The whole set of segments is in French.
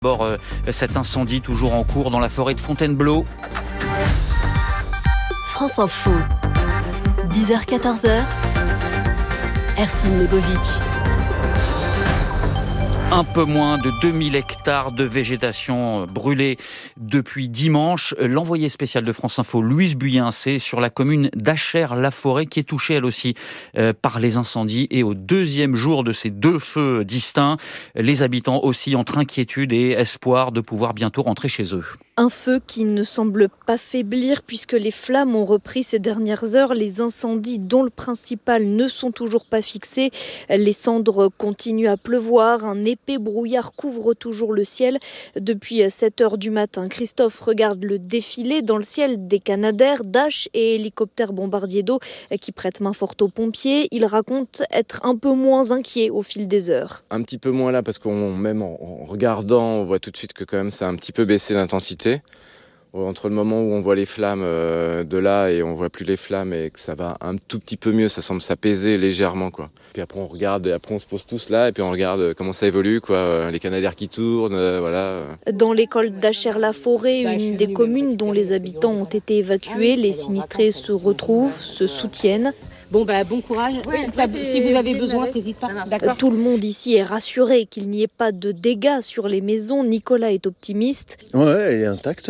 D'abord, cet incendie toujours en cours dans la forêt de Fontainebleau. France Info, 10h-14h, Ercine Lebovic. Un peu moins de 2000 hectares de végétation brûlés depuis dimanche. L'envoyé spécial de France Info, Louise Buyen, c'est sur la commune d'Achères-la-Forêt qui est touchée elle aussi par les incendies. Et au deuxième jour de ces deux feux distincts, les habitants aussi entre inquiétude et espoir de pouvoir bientôt rentrer chez eux. Un feu qui ne semble pas faiblir puisque les flammes ont repris ces dernières heures. Les incendies, dont le principal, ne sont toujours pas fixés. Les cendres continuent à pleuvoir. Un épais brouillard couvre toujours le ciel. Depuis 7h du matin, Christophe regarde le défilé dans le ciel des Canadair, Dash et hélicoptères bombardiers d'eau qui prêtent main forte aux pompiers. Il raconte être un peu moins inquiet au fil des heures. Un petit peu moins là parce même en regardant, on voit tout de suite que quand même ça a un petit peu baissé d'intensité. Entre le moment où on voit les flammes de là et on voit plus les flammes et que ça va un tout petit peu mieux, ça semble s'apaiser légèrement quoi. Puis après on regarde et après on se pose tous là et puis on regarde comment ça évolue quoi, les Canadair qui tournent, voilà. Dans l'école d'Achères-la-Forêt, une des communes dont les habitants ont été évacués, les sinistrés se retrouvent, se soutiennent. Bon courage. Ouais, si vous avez besoin, n'hésitez pas. D'accord. Tout le monde ici est rassuré qu'il n'y ait pas de dégâts sur les maisons. Nicolas est optimiste. Ouais, elle est intacte.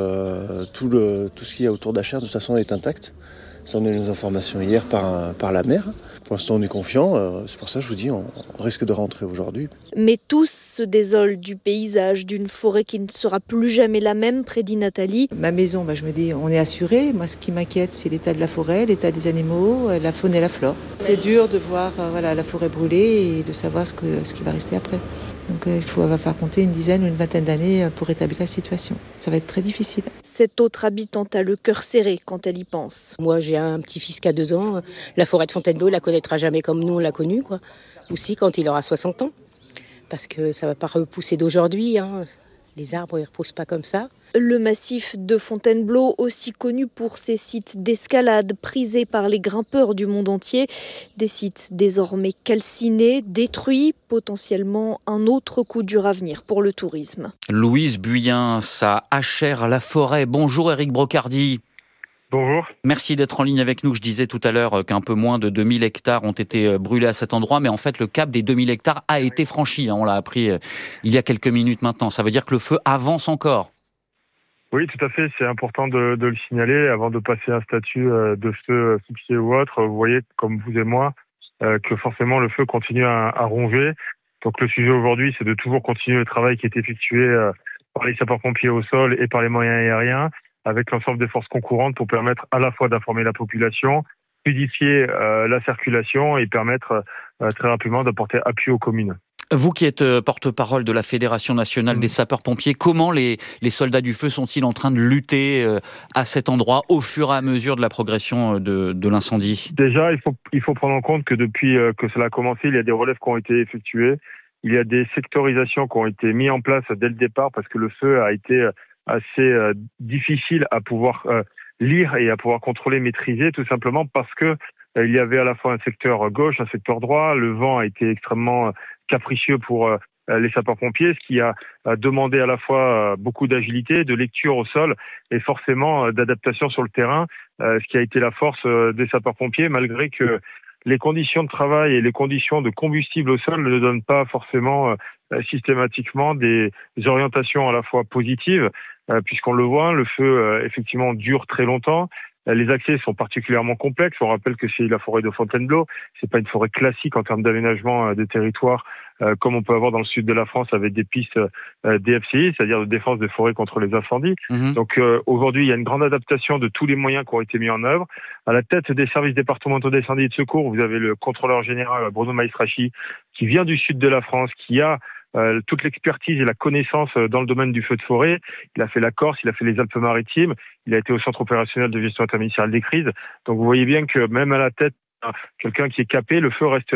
Tout ce qu'il y a autour d'Achères, de toute façon, est intact. Ça, on a eu les informations hier par la maire. Pour l'instant, on est confiant. C'est pour ça que je vous dis, on risque de rentrer aujourd'hui. Mais tous se désolent du paysage, d'une forêt qui ne sera plus jamais la même près d'Inatali. Ma maison, je me dis, on est assuré. Moi, ce qui m'inquiète, c'est l'état de la forêt, l'état des animaux, la faune et la flore. C'est dur de voir la forêt brûler et de savoir ce qui va rester après. Donc il va falloir compter une dizaine ou une vingtaine d'années pour rétablir la situation. Ça va être très difficile. Cette autre habitante a le cœur serré quand elle y pense. Moi, j'ai un petit-fils qui a 2 ans. La forêt de Fontainebleau, il la connaîtra jamais comme nous, on l'a connue, quoi. Aussi quand il aura 60 ans. Parce que ça ne va pas repousser d'aujourd'hui. Les arbres, ils ne repoussent pas comme ça. Le massif de Fontainebleau, aussi connu pour ses sites d'escalade prisés par les grimpeurs du monde entier. Des sites désormais calcinés, détruits, potentiellement un autre coup dur à venir pour le tourisme. Louise Buyen, ça Achères-la-Forêt. Bonjour Éric Brocardi. Bonjour. Merci d'être en ligne avec nous. Je disais tout à l'heure qu'un peu moins de 2000 hectares ont été brûlés à cet endroit, mais en fait le cap des 2000 hectares a été franchi. On l'a appris il y a quelques minutes maintenant. Ça veut dire que le feu avance encore. Oui, tout à fait. C'est important de le signaler avant de passer un statut de feu fixé ou autre. Vous voyez, comme vous et moi, que forcément le feu continue à ronger. Donc le sujet aujourd'hui, c'est de toujours continuer le travail qui est effectué par les sapeurs-pompiers au sol et par les moyens aériens, avec l'ensemble des forces concurrentes pour permettre à la fois d'informer la population, fluidifier la circulation et permettre très rapidement d'apporter appui aux communes. Vous qui êtes porte-parole de la Fédération nationale des sapeurs-pompiers, comment les soldats du feu sont-ils en train de lutter à cet endroit au fur et à mesure de la progression de l'incendie ? Déjà, il faut prendre en compte que depuis que cela a commencé, il y a des relèves qui ont été effectués. Il y a des sectorisations qui ont été mises en place dès le départ parce que le feu a été assez difficile à pouvoir lire et à pouvoir contrôler, maîtriser, tout simplement parce que il y avait à la fois un secteur gauche, un secteur droit. Le vent a été extrêmement capricieux pour les sapeurs-pompiers, ce qui a demandé à la fois beaucoup d'agilité, de lecture au sol et forcément d'adaptation sur le terrain, ce qui a été la force des sapeurs-pompiers, malgré que les conditions de travail et les conditions de combustible au sol ne donnent pas forcément systématiquement des orientations à la fois positives, puisqu'on le voit, le feu effectivement dure très longtemps. Les accès sont particulièrement complexes. On rappelle que c'est la forêt de Fontainebleau. C'est pas une forêt classique en termes d'aménagement des territoires, comme on peut avoir dans le sud de la France avec des pistes DFCI, c'est-à-dire de défense des forêts contre les incendies. Donc aujourd'hui, il y a une grande adaptation de tous les moyens qui ont été mis en œuvre. À la tête des services départementaux d'incendie et de secours, vous avez le contrôleur général Bruno Maestrachi, qui vient du sud de la France, qui a toute l'expertise et la connaissance dans le domaine du feu de forêt. Il a fait la Corse, il a fait les Alpes-Maritimes, il a été au centre opérationnel de gestion interministérielle des crises. Donc vous voyez bien que même à la tête, quelqu'un qui est capé, le feu reste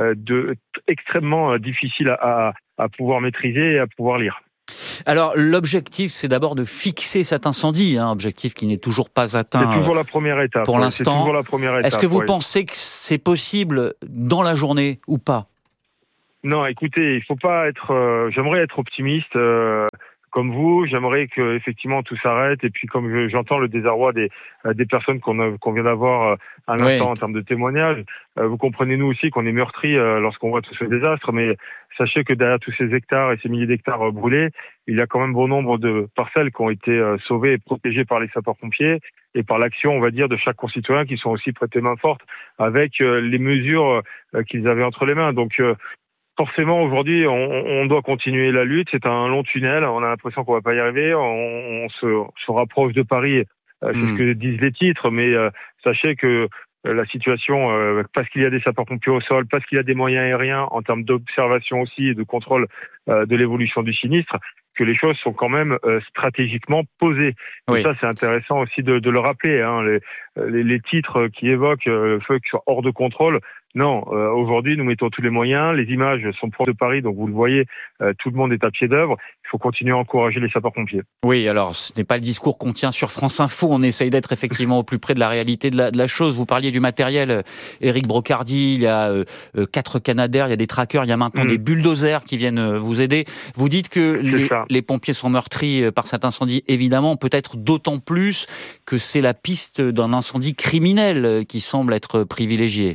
extrêmement difficile à pouvoir maîtriser et à pouvoir lire. Alors, l'objectif, c'est d'abord de fixer cet incendie, objectif qui n'est toujours pas atteint. C'est toujours la première étape. Pour l'instant. C'est toujours la première étape. Est-ce que vous pensez que c'est possible dans la journée ou pas ? Non, écoutez, il faut pas être. J'aimerais être optimiste comme vous. J'aimerais que effectivement tout s'arrête. Et puis comme j'entends le désarroi des personnes qu'on vient d'avoir à l'instant en termes de témoignages, vous comprenez nous aussi qu'on est meurtris lorsqu'on voit tout ce désastre. Mais sachez que derrière tous ces hectares et ces milliers d'hectares brûlés, il y a quand même bon nombre de parcelles qui ont été sauvées et protégées par les sapeurs-pompiers et par l'action, on va dire, de chaque concitoyen qui sont aussi prêtés main forte avec les mesures qu'ils avaient entre les mains. Donc forcément, aujourd'hui, on doit continuer la lutte. C'est un long tunnel. On a l'impression qu'on va pas y arriver. On se rapproche de Paris. C'est ce que disent les titres. Mais sachez que la situation, parce qu'il y a des sapeurs-pompiers au sol, parce qu'il y a des moyens aériens en termes d'observation aussi et de contrôle de l'évolution du sinistre, que les choses sont quand même stratégiquement posées. Et ça, c'est intéressant aussi de le rappeler. Hein. Les titres qui évoquent le fait qu'ils soient hors de contrôle, non, aujourd'hui, nous mettons tous les moyens. Les images sont proches de Paris, donc vous le voyez, tout le monde est à pied d'œuvre. Il faut continuer à encourager les sapeurs-pompiers. Oui, alors ce n'est pas le discours qu'on tient sur France Info. On essaye d'être effectivement au plus près de la réalité de la chose. Vous parliez du matériel, Éric Brocardi. Il y a 4 Canadair, il y a des trackers, il y a maintenant des bulldozers qui viennent vous aider. Vous dites que les pompiers sont meurtris par cet incendie, évidemment, peut-être d'autant plus que c'est la piste d'un incendie criminel qui semble être privilégiée.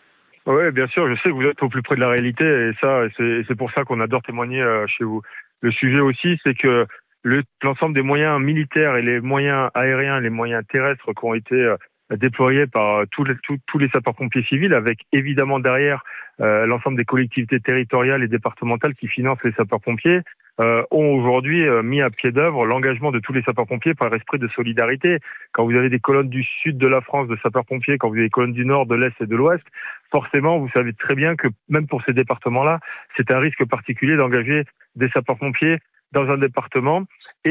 Oui, bien sûr, je sais que vous êtes au plus près de la réalité et ça, c'est pour ça qu'on adore témoigner chez vous. Le sujet aussi, c'est que l'ensemble des moyens militaires et les moyens aériens, les moyens terrestres qui ont été déployés par tous les sapeurs-pompiers civils, avec évidemment derrière l'ensemble des collectivités territoriales et départementales qui financent les sapeurs-pompiers, ont aujourd'hui mis à pied d'œuvre l'engagement de tous les sapeurs-pompiers par esprit de solidarité. Quand vous avez des colonnes du sud de la France de sapeurs-pompiers, quand vous avez des colonnes du nord, de l'est et de l'ouest, forcément, vous savez très bien que même pour ces départements-là, c'est un risque particulier d'engager des sapeurs-pompiers dans un département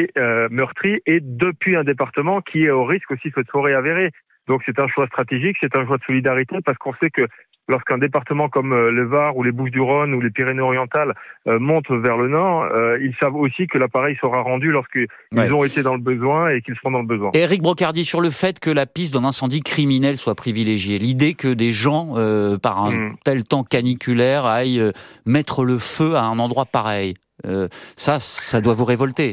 meurtri et depuis un département qui est au risque aussi de forêt avérée. Donc c'est un choix stratégique, c'est un choix de solidarité parce qu'on sait que lorsqu'un département comme le Var ou les Bouches-du-Rhône ou les Pyrénées-Orientales montent vers le nord, ils savent aussi que l'appareil sera rendu lorsqu'ils ont été dans le besoin et qu'ils seront dans le besoin. Éric Brocardi, sur le fait que la piste d'un incendie criminel soit privilégiée, l'idée que des gens, par un tel temps caniculaire, aillent mettre le feu à un endroit pareil, ça doit vous révolter.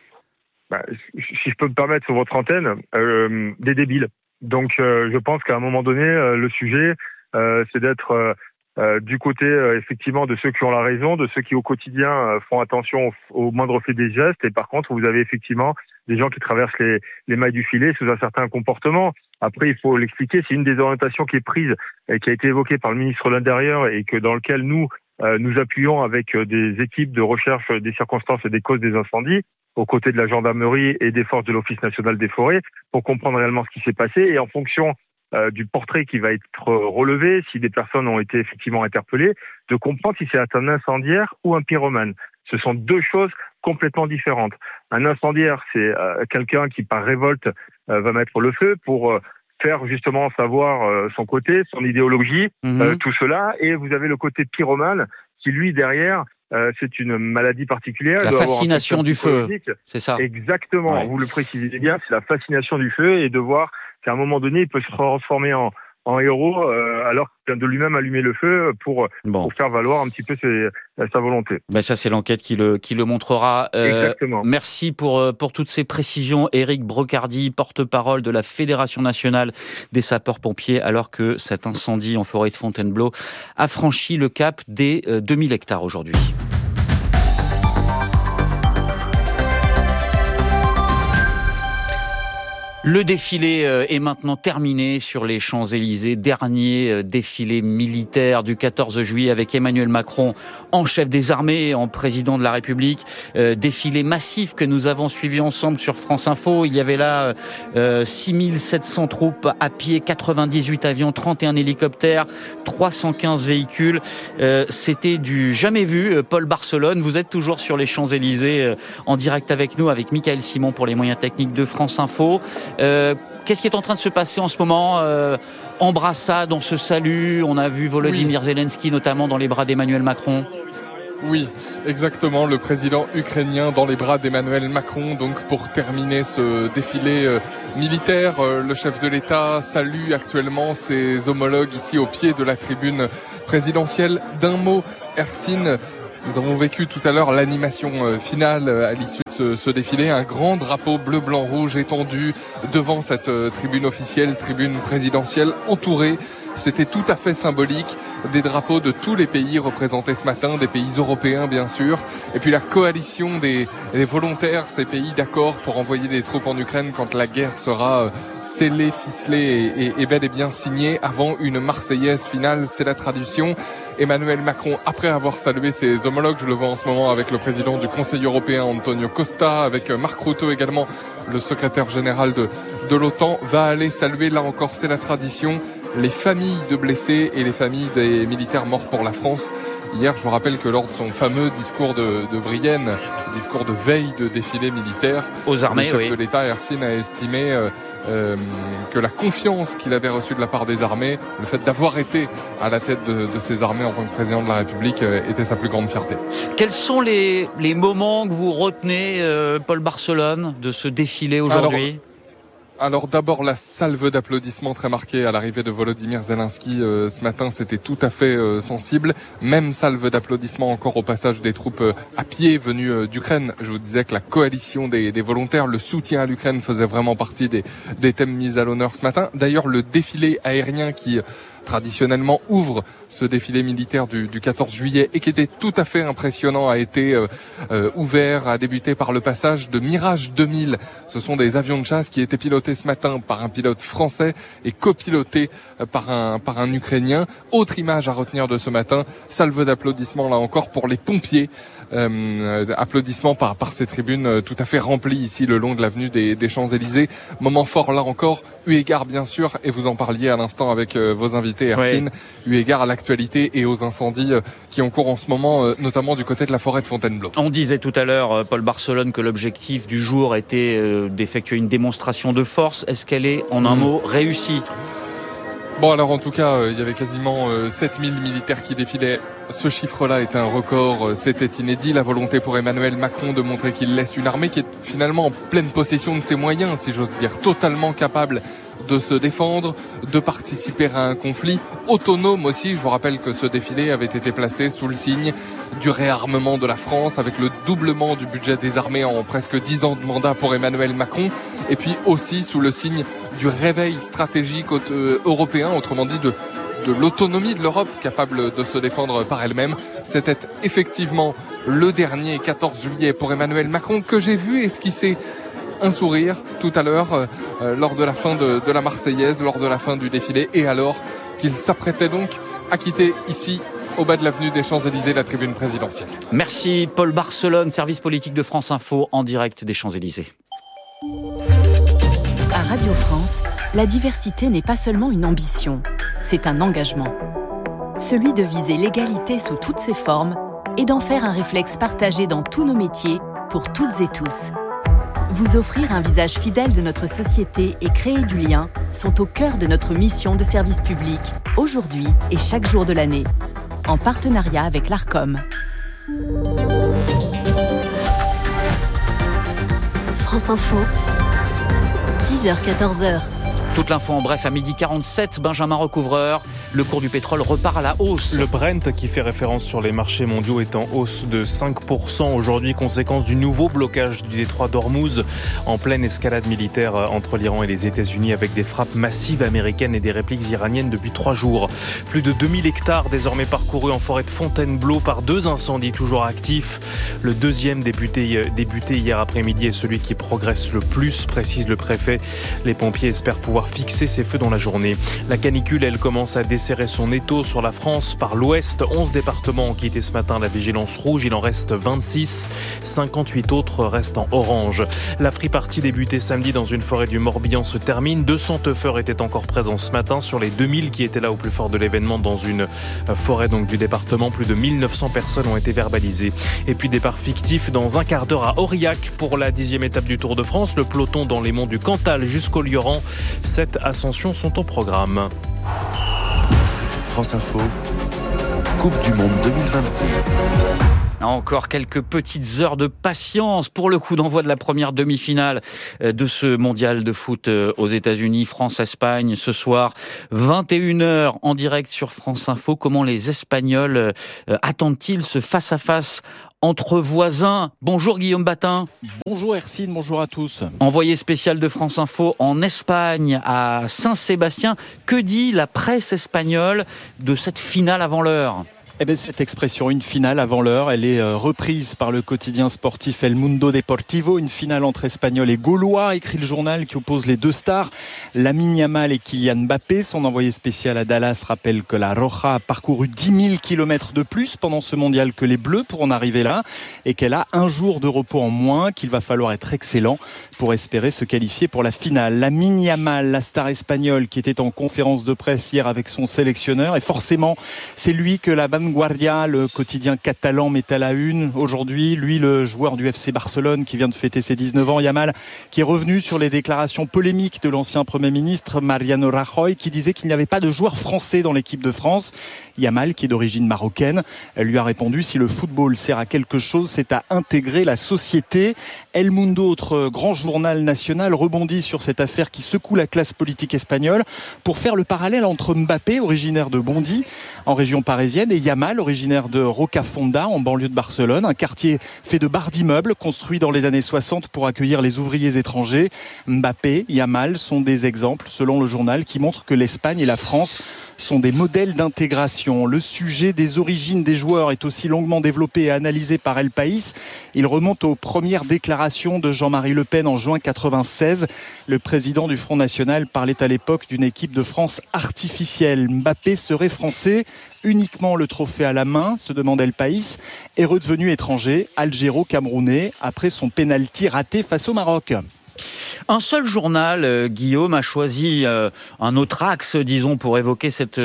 Si je peux me permettre sur votre antenne, des débiles. Donc je pense qu'à un moment donné, le sujet, c'est d'être du côté effectivement de ceux qui ont la raison, de ceux qui au quotidien font attention au moindre fait des gestes. Et par contre, vous avez effectivement des gens qui traversent les mailles du filet sous un certain comportement. Après, il faut l'expliquer. C'est une des orientations qui est prise et qui a été évoquée par le ministre de l'Intérieur et dans lequel nous appuyons avec des équipes de recherche des circonstances et des causes des incendies, aux côtés de la gendarmerie et des forces de l'Office national des forêts, pour comprendre réellement ce qui s'est passé. Et en fonction du portrait qui va être relevé, si des personnes ont été effectivement interpellées, de comprendre si c'est un incendiaire ou un pyromane. Ce sont deux choses complètement différentes. Un incendiaire, c'est quelqu'un qui, par révolte, va mettre le feu pour faire justement savoir son côté, son idéologie, tout cela. Et vous avez le côté pyromane qui, lui, derrière, c'est une maladie particulière. La fascination du feu, c'est ça. Exactement, vous le précisez bien, c'est la fascination du feu et de voir qu'à un moment donné, il peut se transformer en héros alors qu'il vient de lui-même allumer le feu pour faire valoir un petit peu sa volonté. Ça, c'est l'enquête qui le montrera. Exactement. Merci pour toutes ces précisions. Éric Brocardi, porte-parole de la Fédération nationale des sapeurs-pompiers, alors que cet incendie en forêt de Fontainebleau a franchi le cap des 2000 hectares aujourd'hui. Le défilé est maintenant terminé sur les Champs-Élysées. Dernier défilé militaire du 14 juillet avec Emmanuel Macron en chef des armées, en président de la République. Défilé massif que nous avons suivi ensemble sur France Info. Il y avait là 6700 troupes à pied, 98 avions, 31 hélicoptères, 315 véhicules. C'était du jamais vu. Paul Barcelone, vous êtes toujours sur les Champs-Élysées en direct avec nous, avec Michael Simon pour les moyens techniques de France Info. Qu'est-ce qui est en train de se passer en ce moment ? Embrassade, on se salue, on a vu Volodymyr Zelensky notamment dans les bras d'Emmanuel Macron. Oui, exactement, le président ukrainien dans les bras d'Emmanuel Macron. Donc pour terminer ce défilé militaire, le chef de l'État salue actuellement ses homologues ici au pied de la tribune présidentielle. D'un mot, Ercine, nous avons vécu tout à l'heure l'animation finale à l'issue de ce défilé. Un grand drapeau bleu, blanc, rouge étendu devant cette tribune officielle, tribune présidentielle, entourée. C'était tout à fait symbolique, des drapeaux de tous les pays représentés ce matin, des pays européens bien sûr, et puis la coalition des volontaires, ces pays d'accord pour envoyer des troupes en Ukraine quand la guerre sera scellée, ficelée et bel et bien signée avant une Marseillaise finale, c'est la tradition. Emmanuel Macron, après avoir salué ses homologues, je le vois en ce moment avec le président du Conseil européen Antonio Costa, avec Mark Rutte également, le secrétaire général de l'OTAN, va aller saluer, là encore c'est la tradition, les familles de blessés et les familles des militaires morts pour la France. Hier, je vous rappelle que lors de son fameux discours de Brienne, discours de veille de défilé militaire, aux armées, le chef de l'État, Ercine, a estimé que la confiance qu'il avait reçue de la part des armées, le fait d'avoir été à la tête de ces armées en tant que président de la République, était sa plus grande fierté. Quels sont les moments que vous retenez, Paul Barcelone, de ce défilé aujourd'hui ? Alors d'abord la salve d'applaudissements très marquée à l'arrivée de Volodymyr Zelensky ce matin, c'était tout à fait sensible. Même salve d'applaudissements encore au passage des troupes à pied venues d'Ukraine. Je vous disais que la coalition des volontaires, le soutien à l'Ukraine faisait vraiment partie des thèmes mis à l'honneur ce matin. D'ailleurs le défilé aérien qui traditionnellement ouvre ce défilé militaire du 14 juillet et qui était tout à fait impressionnant a été ouvert, a débuté par le passage de Mirage 2000. Ce sont des avions de chasse qui étaient pilotés ce matin par un pilote français et copilotés par un Ukrainien. Autre image à retenir de ce matin, salve d'applaudissements là encore pour les pompiers. Applaudissements par ces tribunes tout à fait remplies ici le long de l'avenue des Champs-Élysées. Moment fort là encore, eu égard bien sûr, et vous en parliez à l'instant avec vos invités Ercine, eu égard à l'actualité et aux incendies qui ont cours en ce moment, notamment du côté de la forêt de Fontainebleau. On disait tout à l'heure, Paul Barcelone, que l'objectif du jour était d'effectuer une démonstration de force. Est-ce qu'elle est, en un mot, réussie ? Bon alors en tout cas, il y avait quasiment 7000 militaires qui défilaient. Ce chiffre-là est un record, c'était inédit. La volonté pour Emmanuel Macron de montrer qu'il laisse une armée qui est finalement en pleine possession de ses moyens, si j'ose dire, totalement capable de se défendre, de participer à un conflit, autonome aussi. Je vous rappelle que ce défilé avait été placé sous le signe du réarmement de la France, avec le doublement du budget des armées en presque 10 ans de mandat pour Emmanuel Macron, et puis aussi sous le signe du réveil stratégique européen, autrement dit de l'autonomie de l'Europe capable de se défendre par elle-même. C'était effectivement le dernier 14 juillet pour Emmanuel Macron que j'ai vu esquisser un sourire tout à l'heure lors de la fin de la Marseillaise, lors de la fin du défilé, et alors qu'il s'apprêtait donc à quitter ici au bas de l'avenue des Champs-Élysées, la tribune présidentielle. Merci Paul Barcelone, service politique de France Info en direct des Champs-Élysées. À Radio France, la diversité n'est pas seulement une ambition, c'est un engagement. Celui de viser l'égalité sous toutes ses formes et d'en faire un réflexe partagé dans tous nos métiers, pour toutes et tous. Vous offrir un visage fidèle de notre société et créer du lien sont au cœur de notre mission de service public, aujourd'hui et chaque jour de l'année, en partenariat avec l'ARCOM. France Info, 10h-14h. Toute l'info en bref à 12h47, Benjamin Recouvreur. Le cours du pétrole repart à la hausse. Le Brent, qui fait référence sur les marchés mondiaux, est en hausse de 5% aujourd'hui, conséquence du nouveau blocage du détroit d'Ormuz, en pleine escalade militaire entre l'Iran et les États-Unis, avec des frappes massives américaines et des répliques iraniennes depuis 3 jours. Plus de 2000 hectares désormais parcourus en forêt de Fontainebleau par 2 incendies toujours actifs. Le deuxième débuté hier après-midi est celui qui progresse le plus, précise le préfet. Les pompiers espèrent pouvoir fixer ces feux dans la journée. La canicule, elle commence à desserrer son étau sur la France par l'ouest. 11 départements ont quitté ce matin la vigilance rouge. Il en reste 26. 58 autres restent en orange. La free party débutée samedi dans une forêt du Morbihan se termine. 200 teufeurs étaient encore présents ce matin sur les 2000 qui étaient là au plus fort de l'événement dans une forêt donc du département. Plus de 1900 personnes ont été verbalisées. Et puis départ fictif dans un quart d'heure à Aurillac pour la 10e étape du Tour de France. Le peloton dans les monts du Cantal jusqu'au Lioran. 7 ascensions sont au programme. France Info, Coupe du Monde 2026. Encore quelques petites heures de patience pour le coup d'envoi de la première demi-finale de ce mondial de foot aux États-Unis, France-Espagne ce soir, 21h en direct sur France Info. Comment les Espagnols attendent-ils ce face-à-face entre voisins? Bonjour Guillaume Batin. Bonjour Hercine, bonjour à tous. Envoyé spécial de France Info en Espagne, à Saint-Sébastien. Que dit la presse espagnole de cette finale avant l'heure ? Cette expression, une finale avant l'heure, elle est reprise par le quotidien sportif El Mundo Deportivo. Une finale entre Espagnols et Gaulois, écrit le journal, qui oppose les deux stars, Lamine Yamal et Kylian Mbappé. Son envoyé spécial à Dallas rappelle que la Roja a parcouru 10 000 km de plus pendant ce mondial que les Bleus pour en arriver là, et qu'elle a un jour de repos en moins, qu'il va falloir être excellent pour espérer se qualifier pour la finale. Lamine Yamal, la star espagnole qui était en conférence de presse hier avec son sélectionneur, et forcément c'est lui que la Vanguardia, le quotidien catalan, met à la une aujourd'hui. Lui, le joueur du FC Barcelone qui vient de fêter ses 19 ans. Yamal qui est revenu sur les déclarations polémiques de l'ancien Premier ministre Mariano Rajoy, qui disait qu'il n'y avait pas de joueur français dans l'équipe de France. Yamal, qui est d'origine marocaine, lui a répondu: si le football sert à quelque chose, c'est à intégrer la société. El Mundo, autre grand journal national, rebondit sur cette affaire qui secoue la classe politique espagnole pour faire le parallèle entre Mbappé, originaire de Bondy, en région parisienne, et Yamal, originaire de Rocafonda, en banlieue de Barcelone, un quartier fait de barres d'immeubles construit dans les années 60 pour accueillir les ouvriers étrangers. Mbappé, Yamal sont des exemples, selon le journal, qui montrent que l'Espagne et la France sont des modèles d'intégration. Le sujet des origines des joueurs est aussi longuement développé et analysé par El País. Il remonte aux premières déclarations de Jean-Marie Le Pen en juin 1996. Le président du Front National parlait à l'époque d'une équipe de France artificielle. Mbappé serait français, uniquement le trophée à la main, se demande El País, est redevenu étranger, algéro-camerounais, après son pénalty raté face au Maroc. Un seul journal, Guillaume, a choisi un autre axe, disons, pour évoquer cette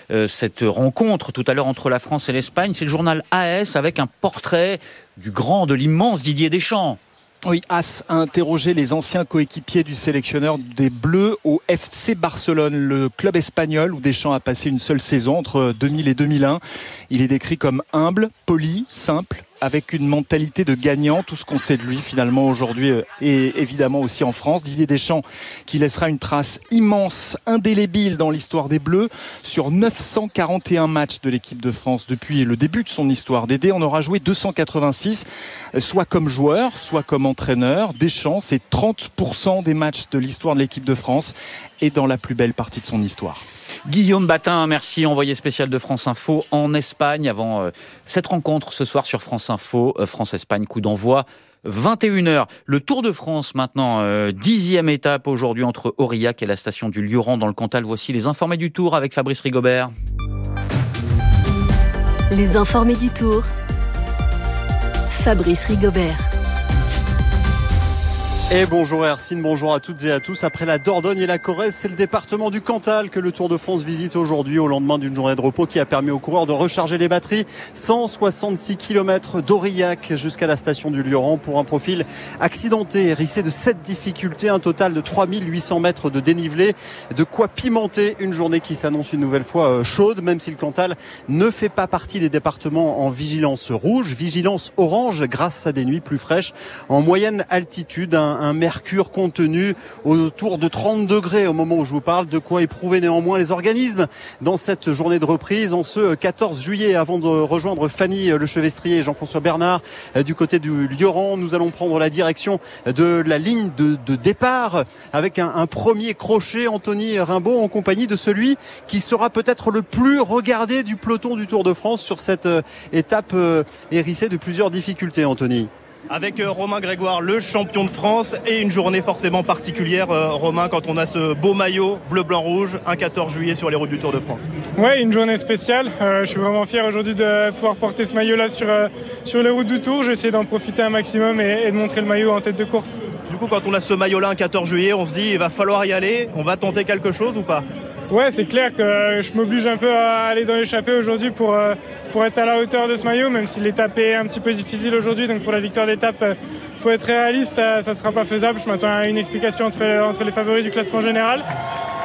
rencontre tout à l'heure entre la France et l'Espagne. C'est le journal AS avec un portrait du grand, de l'immense Didier Deschamps. Oui, AS a interrogé les anciens coéquipiers du sélectionneur des Bleus au FC Barcelone, le club espagnol où Deschamps a passé une seule saison entre 2000 et 2001. Il est décrit comme humble, poli, simple, avec une mentalité de gagnant, tout ce qu'on sait de lui finalement aujourd'hui et évidemment aussi en France. Didier Deschamps qui laissera une trace immense, indélébile dans l'histoire des Bleus. Sur 941 matchs de l'équipe de France depuis le début de son histoire, Dédé en aura joué 286, soit comme joueur, soit comme entraîneur. Deschamps, c'est 30% des matchs de l'histoire de l'équipe de France et dans la plus belle partie de son histoire. Guillaume Batin, merci, envoyé spécial de France Info en Espagne avant cette rencontre ce soir sur France Info, France-Espagne, coup d'envoi 21h. Le Tour de France maintenant, 10e étape aujourd'hui entre Aurillac et la station du Lioran dans le Cantal. Voici les informés du Tour avec Fabrice Rigobert. Les informés du Tour, Fabrice Rigobert. Et bonjour Hercine, bonjour à toutes et à tous. Après la Dordogne et la Corrèze, c'est le département du Cantal que le Tour de France visite aujourd'hui au lendemain d'une journée de repos qui a permis aux coureurs de recharger les batteries. 166 km d'Aurillac jusqu'à la station du Lioran pour un profil accidenté, hérissé de 7 difficultés, un total de 3800 mètres de dénivelé. De quoi pimenter une journée qui s'annonce une nouvelle fois chaude, même si le Cantal ne fait pas partie des départements en vigilance rouge, vigilance orange grâce à des nuits plus fraîches. En moyenne altitude, un mercure contenu autour de 30 degrés au moment où je vous parle, de quoi éprouver néanmoins les organismes dans cette journée de reprise en ce 14 juillet. Avant de rejoindre Fanny Lechevestrier et Jean-François Bernard du côté du Lioran, nous allons prendre la direction de la ligne de départ avec un premier crochet, Anthony Rimbaud, en compagnie de celui qui sera peut-être le plus regardé du peloton du Tour de France sur cette étape hérissée de plusieurs difficultés, Anthony. Avec Romain Grégoire, le champion de France, et une journée forcément particulière, Romain, quand on a ce beau maillot bleu-blanc-rouge, un 14 juillet sur les routes du Tour de France. Ouais, une journée spéciale. Je suis vraiment fier aujourd'hui de pouvoir porter ce maillot-là sur les routes du Tour. Je vais essayer d'en profiter un maximum et de montrer le maillot en tête de course. Du coup, quand on a ce maillot-là, un 14 juillet, on se dit il va falloir y aller. On va tenter quelque chose ou pas ? Ouais, c'est clair que je m'oblige un peu à aller dans l'échappée aujourd'hui pour être à la hauteur de ce maillot, même si l'étape est un petit peu difficile aujourd'hui. Donc pour la victoire d'étape, il faut être réaliste, ça ne sera pas faisable. Je m'attends à une explication entre les favoris du classement général.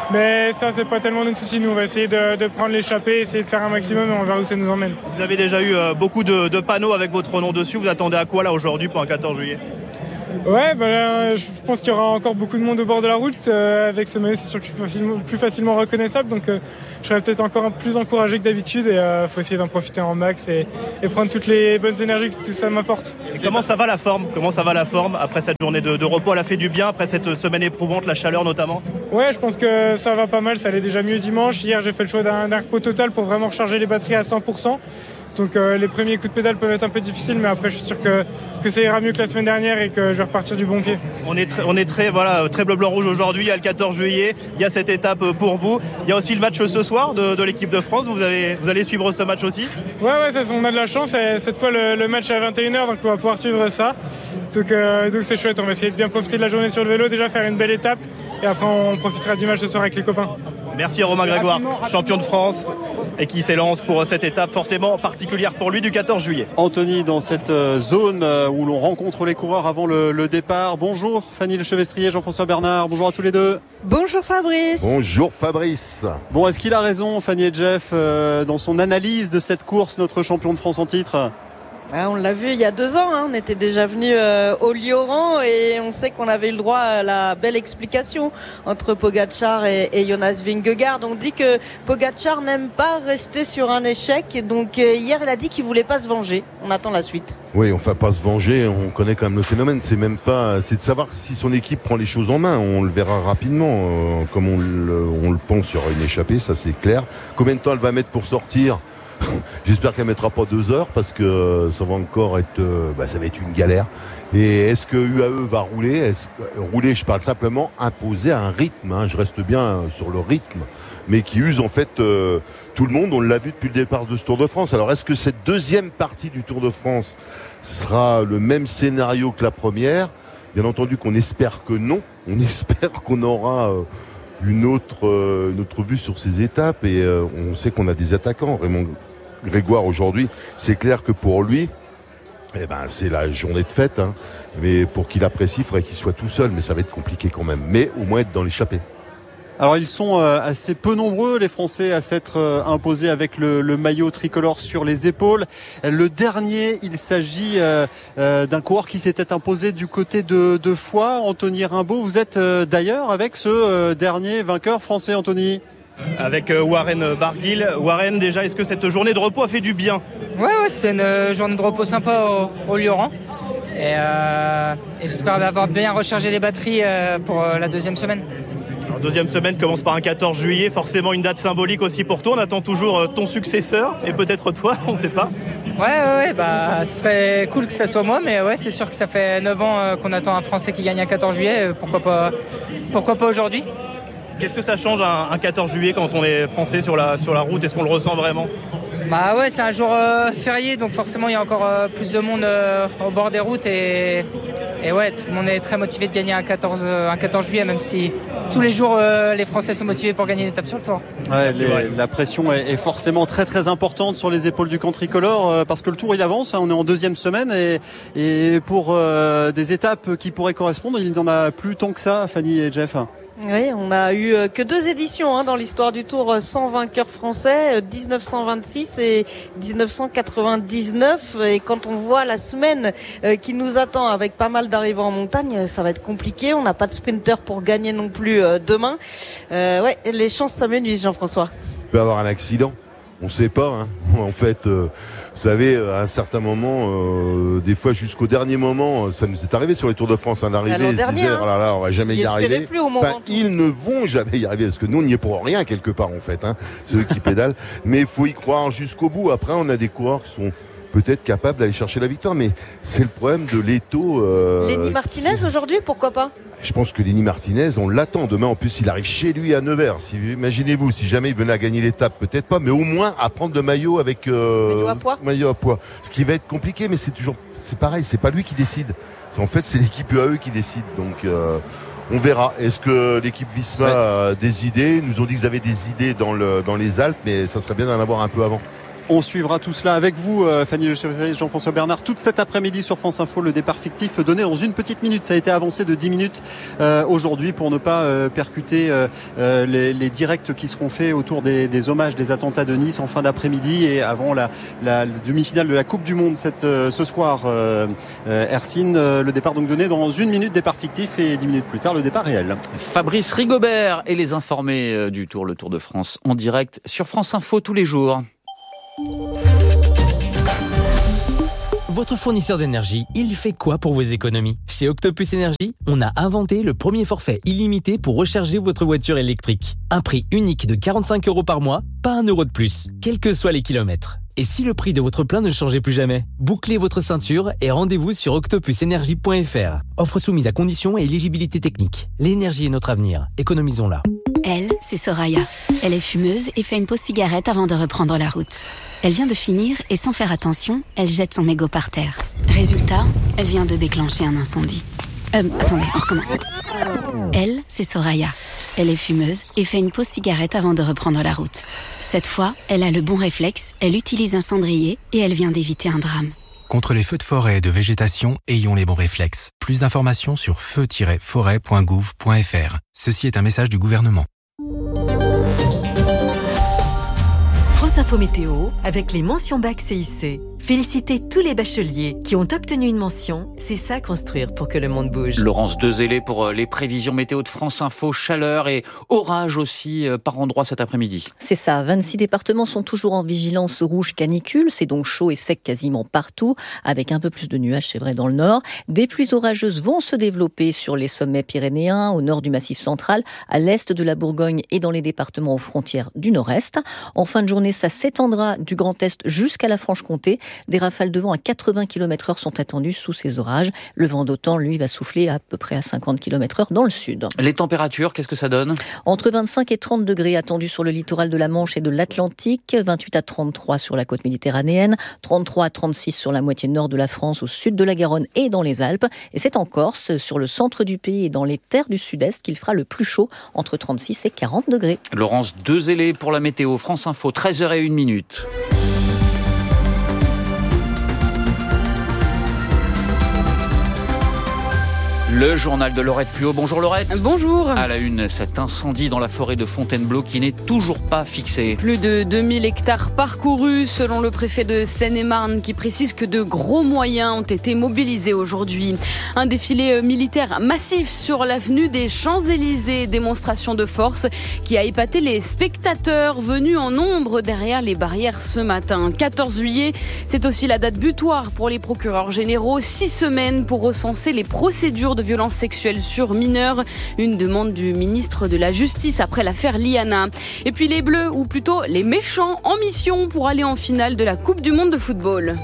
Mais ça, c'est pas tellement notre souci. Nous, on va essayer de prendre l'échappée, essayer de faire un maximum et on verra où ça nous emmène. Vous avez déjà eu beaucoup de panneaux avec votre nom dessus. Vous attendez à quoi là aujourd'hui pour un 14 juillet ? Ouais, là, je pense qu'il y aura encore beaucoup de monde au bord de la route. Avec ce maillot, c'est sûr que je suis plus facilement reconnaissable. Donc, je serai peut-être encore plus encouragé que d'habitude. Et faut essayer d'en profiter en max et prendre toutes les bonnes énergies que tout ça m'apporte. Et comment ça va la forme après cette journée de repos? Elle a fait du bien après cette semaine éprouvante, la chaleur notamment? Ouais, je pense que ça va pas mal. Ça allait déjà mieux dimanche. Hier, j'ai fait le choix d'un repos total pour vraiment recharger les batteries à 100%. Donc les premiers coups de pédale peuvent être un peu difficiles, mais après je suis sûr que ça ira mieux que la semaine dernière et que je vais repartir du bon pied. On est très bleu blanc rouge aujourd'hui. Il y a le 14 juillet, il y a cette étape pour vous. Il y a aussi le match ce soir de l'équipe de France. Vous allez suivre ce match aussi? Ouais, ça, on a de la chance. Cette fois le match est à 21h, donc on va pouvoir suivre ça. Donc c'est chouette. On va essayer de bien profiter de la journée sur le vélo, déjà faire une belle étape, et après on profitera du match ce soir avec les copains. Merci Romain Grégoire, champion de France et qui s'élance pour cette étape forcément particulière pour lui du 14 juillet. Anthony, dans cette zone où l'on rencontre les coureurs avant le départ. Bonjour Fanny Lechevestrier, Jean-François Bernard, bonjour à tous les deux. Bonjour Fabrice. Bonjour Fabrice. Bon, est-ce qu'il a raison, Fanny et Jeff, dans son analyse de cette course, notre champion de France en titre? On l'a vu il y a 2 ans, on était déjà venu au Lioran et on sait qu'on avait eu le droit à la belle explication entre Pogačar et Jonas Vingegaard. On dit que Pogačar n'aime pas rester sur un échec, donc hier il a dit qu'il voulait pas se venger. On attend la suite. Oui, enfin pas se venger, on connaît quand même le phénomène, c'est de savoir si son équipe prend les choses en main, on le verra rapidement, comme on le pense sur une échappée, ça c'est clair. Combien de temps elle va mettre pour sortir? J'espère qu'elle ne mettra pas 2 heures parce que ça va encore être, ça va être une galère. Et est-ce que UAE va rouler? Rouler, je parle simplement imposer un rythme. Je reste bien sur le rythme, mais qui use en fait tout le monde. On l'a vu depuis le départ de ce Tour de France. Alors est-ce que cette deuxième partie du Tour de France sera le même scénario que la première? Bien entendu qu'on espère que non. On espère qu'on aura une autre vue sur ces étapes et on sait qu'on a des attaquants. Raymond Grégoire aujourd'hui, c'est clair que pour lui, c'est la journée de fête, mais pour qu'il apprécie, il faudrait qu'il soit tout seul, mais ça va être compliqué quand même, mais au moins être dans l'échappée. Alors ils sont assez peu nombreux les Français à s'être imposés avec le maillot tricolore sur les épaules. Le dernier, il s'agit d'un coureur qui s'était imposé du côté de Foix, Anthony Rimbaud. Vous êtes d'ailleurs avec ce dernier vainqueur français, Anthony? Avec Warren Barguil. Warren, déjà, est-ce que cette journée de repos a fait du bien? Ouais, c'était une journée de repos sympa au Lioran. Et j'espère avoir bien rechargé les batteries pour la deuxième semaine. Alors, deuxième semaine commence par un 14 juillet, forcément une date symbolique aussi pour toi. On attend toujours ton successeur et peut-être toi, on ne sait pas. Ouais, ce serait cool que ça soit moi, mais ouais, c'est sûr que ça fait 9 ans qu'on attend un Français qui gagne un 14 juillet. Pourquoi pas aujourd'hui? Qu'est-ce que ça change un 14 juillet quand on est français sur la route? Est-ce qu'on le ressent vraiment? Ouais, c'est un jour férié, donc forcément il y a encore plus de monde au bord des routes et ouais, tout le monde est très motivé de gagner un 14 juillet, même si tous les jours les Français sont motivés pour gagner une étape sur le Tour. Ouais, la pression est forcément très très importante sur les épaules du camp tricolore parce que le Tour il avance, on est en deuxième semaine et pour des étapes qui pourraient correspondre, il n'y en a plus tant que ça, Fanny et Jeff. Oui, on a eu que 2 éditions dans l'histoire du Tour sans vainqueur français, 1926 et 1999. Et quand on voit la semaine qui nous attend avec pas mal d'arrivées en montagne, ça va être compliqué. On n'a pas de sprinter pour gagner non plus demain. Les chances s'amenuisent, Jean-François. Il peut y avoir un accident. On ne sait pas. En fait, vous savez, à un certain moment, des fois jusqu'au dernier moment, ça nous est arrivé sur les Tours de France d'arriver. Ils se disaient, on va jamais y arriver. Plus au moment ils ne vont jamais y arriver parce que nous, on n'y est pour rien quelque part en fait. C'est eux qui pédalent. Mais il faut y croire jusqu'au bout. Après, on a des coureurs qui sont peut-être capables d'aller chercher la victoire, mais c'est le problème de l'étau. Lenny Martinez aujourd'hui, pourquoi pas? Je pense que Lenny Martinez, on l'attend. Demain, en plus, il arrive chez lui à Nevers. Imaginez-vous, si jamais il venait à gagner l'étape, peut-être pas, mais au moins à prendre le maillot avec maillot à poids. Ce qui va être compliqué, mais c'est pareil, c'est pas lui qui décide. En fait, c'est l'équipe UAE qui décide. Donc, on verra. Est-ce que l'équipe Visma a des idées? Ils nous ont dit qu'ils avaient des idées dans les Alpes, mais ça serait bien d'en avoir un peu avant. On suivra tout cela avec vous, Fanny Le Chevrier, Jean-François Bernard, toute cet après-midi sur France Info. Le départ fictif donné dans une petite minute. Ça a été avancé de 10 minutes aujourd'hui pour ne pas percuter les directs qui seront faits autour des hommages des attentats de Nice en fin d'après-midi et avant la demi-finale de la Coupe du Monde ce soir. Hercine, le départ donc donné dans une minute, départ fictif, et 10 minutes plus tard le départ réel. Fabrice Rigobert et les informés du Tour, le Tour de France en direct sur France Info tous les jours. Votre fournisseur d'énergie, il fait quoi pour vos économies ? Chez Octopus Énergie, on a inventé le premier forfait illimité pour recharger votre voiture électrique. Un prix unique de 45 € par mois, pas 1 € de plus, quels que soient les kilomètres. Et si le prix de votre plein ne changeait plus jamais ? Bouclez votre ceinture et rendez-vous sur octopusenergie.fr. Offre soumise à conditions et éligibilité technique. L'énergie est notre avenir, économisons-la. Elle, c'est Soraya. Elle est fumeuse et fait une pause cigarette avant de reprendre la route. Elle vient de finir et sans faire attention, elle jette son mégot par terre. Résultat, elle vient de déclencher un incendie. Attendez, on recommence. Elle, c'est Soraya. Elle est fumeuse et fait une pause cigarette avant de reprendre la route. Cette fois, elle a le bon réflexe, elle utilise un cendrier et elle vient d'éviter un drame. Contre les feux de forêt et de végétation, ayons les bons réflexes. Plus d'informations sur feu-forêt.gouv.fr. Ceci est un message du gouvernement. France Info Météo avec les mentions bac CIC. Félicitez tous les bacheliers qui ont obtenu une mention. C'est ça construire pour que le monde bouge. Laurence Dezélé pour les prévisions météo de France Info, chaleur et orage aussi par endroits cet après-midi. C'est ça, 26 départements sont toujours en vigilance rouge canicule, c'est donc chaud et sec quasiment partout, avec un peu plus de nuages, c'est vrai, dans le nord. Des pluies orageuses vont se développer sur les sommets pyrénéens, au nord du Massif central, à l'est de la Bourgogne et dans les départements aux frontières du nord-est. En fin de journée, ça s'étendra du Grand Est jusqu'à la Franche-Comté. Des rafales de vent à 80 km/h sont attendues sous ces orages. Le vent d'OTAN, lui, va souffler à peu près à 50 km/h dans le sud. Les températures, qu'est-ce que ça donne ? Entre 25 et 30 degrés attendus sur le littoral de la Manche et de l'Atlantique, 28 à 33 sur la côte méditerranéenne, 33 à 36 sur la moitié nord de la France, au sud de la Garonne et dans les Alpes. Et c'est en Corse, sur le centre du pays et dans les terres du sud-est, qu'il fera le plus chaud, entre 36 et 40 degrés. Laurence Dezélé pour la météo, France Info, 13h01. Le journal de Laurette Puot. Bonjour Laurette. Bonjour. À la une, cet incendie dans la forêt de Fontainebleau qui n'est toujours pas fixé. Plus de 2000 hectares parcourus selon le préfet de Seine-et-Marne qui précise que de gros moyens ont été mobilisés aujourd'hui. Un défilé militaire massif sur l'avenue des Champs-Élysées, démonstration de force qui a épaté les spectateurs venus en nombre derrière les barrières ce matin. 14 juillet, c'est aussi la date butoir pour les procureurs généraux. 6 semaines pour recenser les procédures de violences sexuelles sur mineurs. Une demande du ministre de la Justice après l'affaire Liana. Et puis les Bleus, ou plutôt les méchants, en mission pour aller en finale de la Coupe du Monde de football.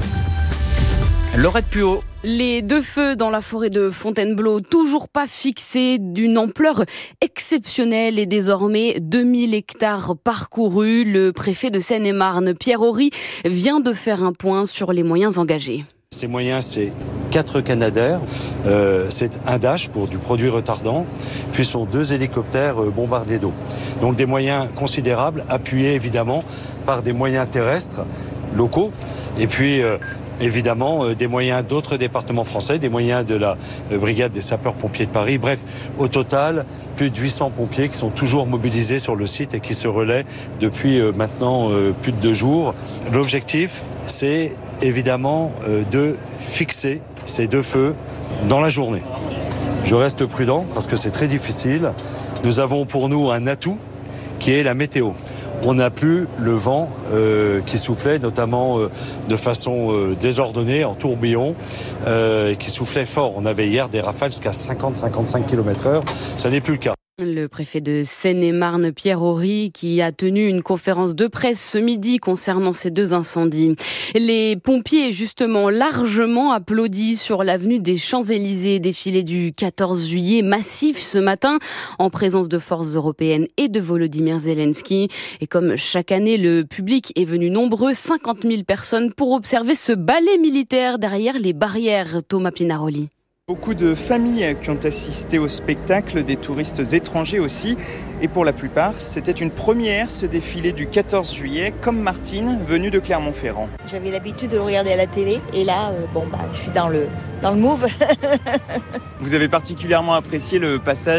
Laurette Puot. Les deux feux dans la forêt de Fontainebleau, toujours pas fixés, d'une ampleur exceptionnelle et désormais 2000 hectares parcourus. Le préfet de Seine-et-Marne, Pierre Horry, vient de faire un point sur les moyens engagés. Ces moyens, c'est 4 Canadair, c'est un Dash pour du produit retardant, puis sont 2 hélicoptères bombardiers d'eau. Donc des moyens considérables, appuyés évidemment par des moyens terrestres locaux, et puis évidemment des moyens d'autres départements français, des moyens de la brigade des sapeurs-pompiers de Paris. Bref, au total, plus de 800 pompiers qui sont toujours mobilisés sur le site et qui se relaient depuis maintenant plus de 2 jours. L'objectif, c'est évidemment de fixer ces 2 feux dans la journée. Je reste prudent parce que c'est très difficile. Nous avons pour nous un atout qui est la météo. On n'a plus le vent qui soufflait, notamment de façon désordonnée, en tourbillon, qui soufflait fort. On avait hier des rafales jusqu'à 50-55 km/h. Ça n'est plus le cas. Le préfet de Seine-et-Marne, Pierre Horry, qui a tenu une conférence de presse ce midi concernant ces 2 incendies. Les pompiers, justement, largement applaudis sur l'avenue des Champs-Élysées, défilé du 14 juillet, massif ce matin, en présence de forces européennes et de Volodymyr Zelensky. Et comme chaque année, le public est venu nombreux, 50 000 personnes, pour observer ce ballet militaire derrière les barrières. Thomas Pinaroli. Beaucoup de familles qui ont assisté au spectacle, des touristes étrangers aussi. Et pour la plupart, c'était une première, ce défilé du 14 juillet, comme Martine, venue de Clermont-Ferrand. J'avais l'habitude de le regarder à la télé. Et là, je suis dans le move. Vous avez particulièrement apprécié le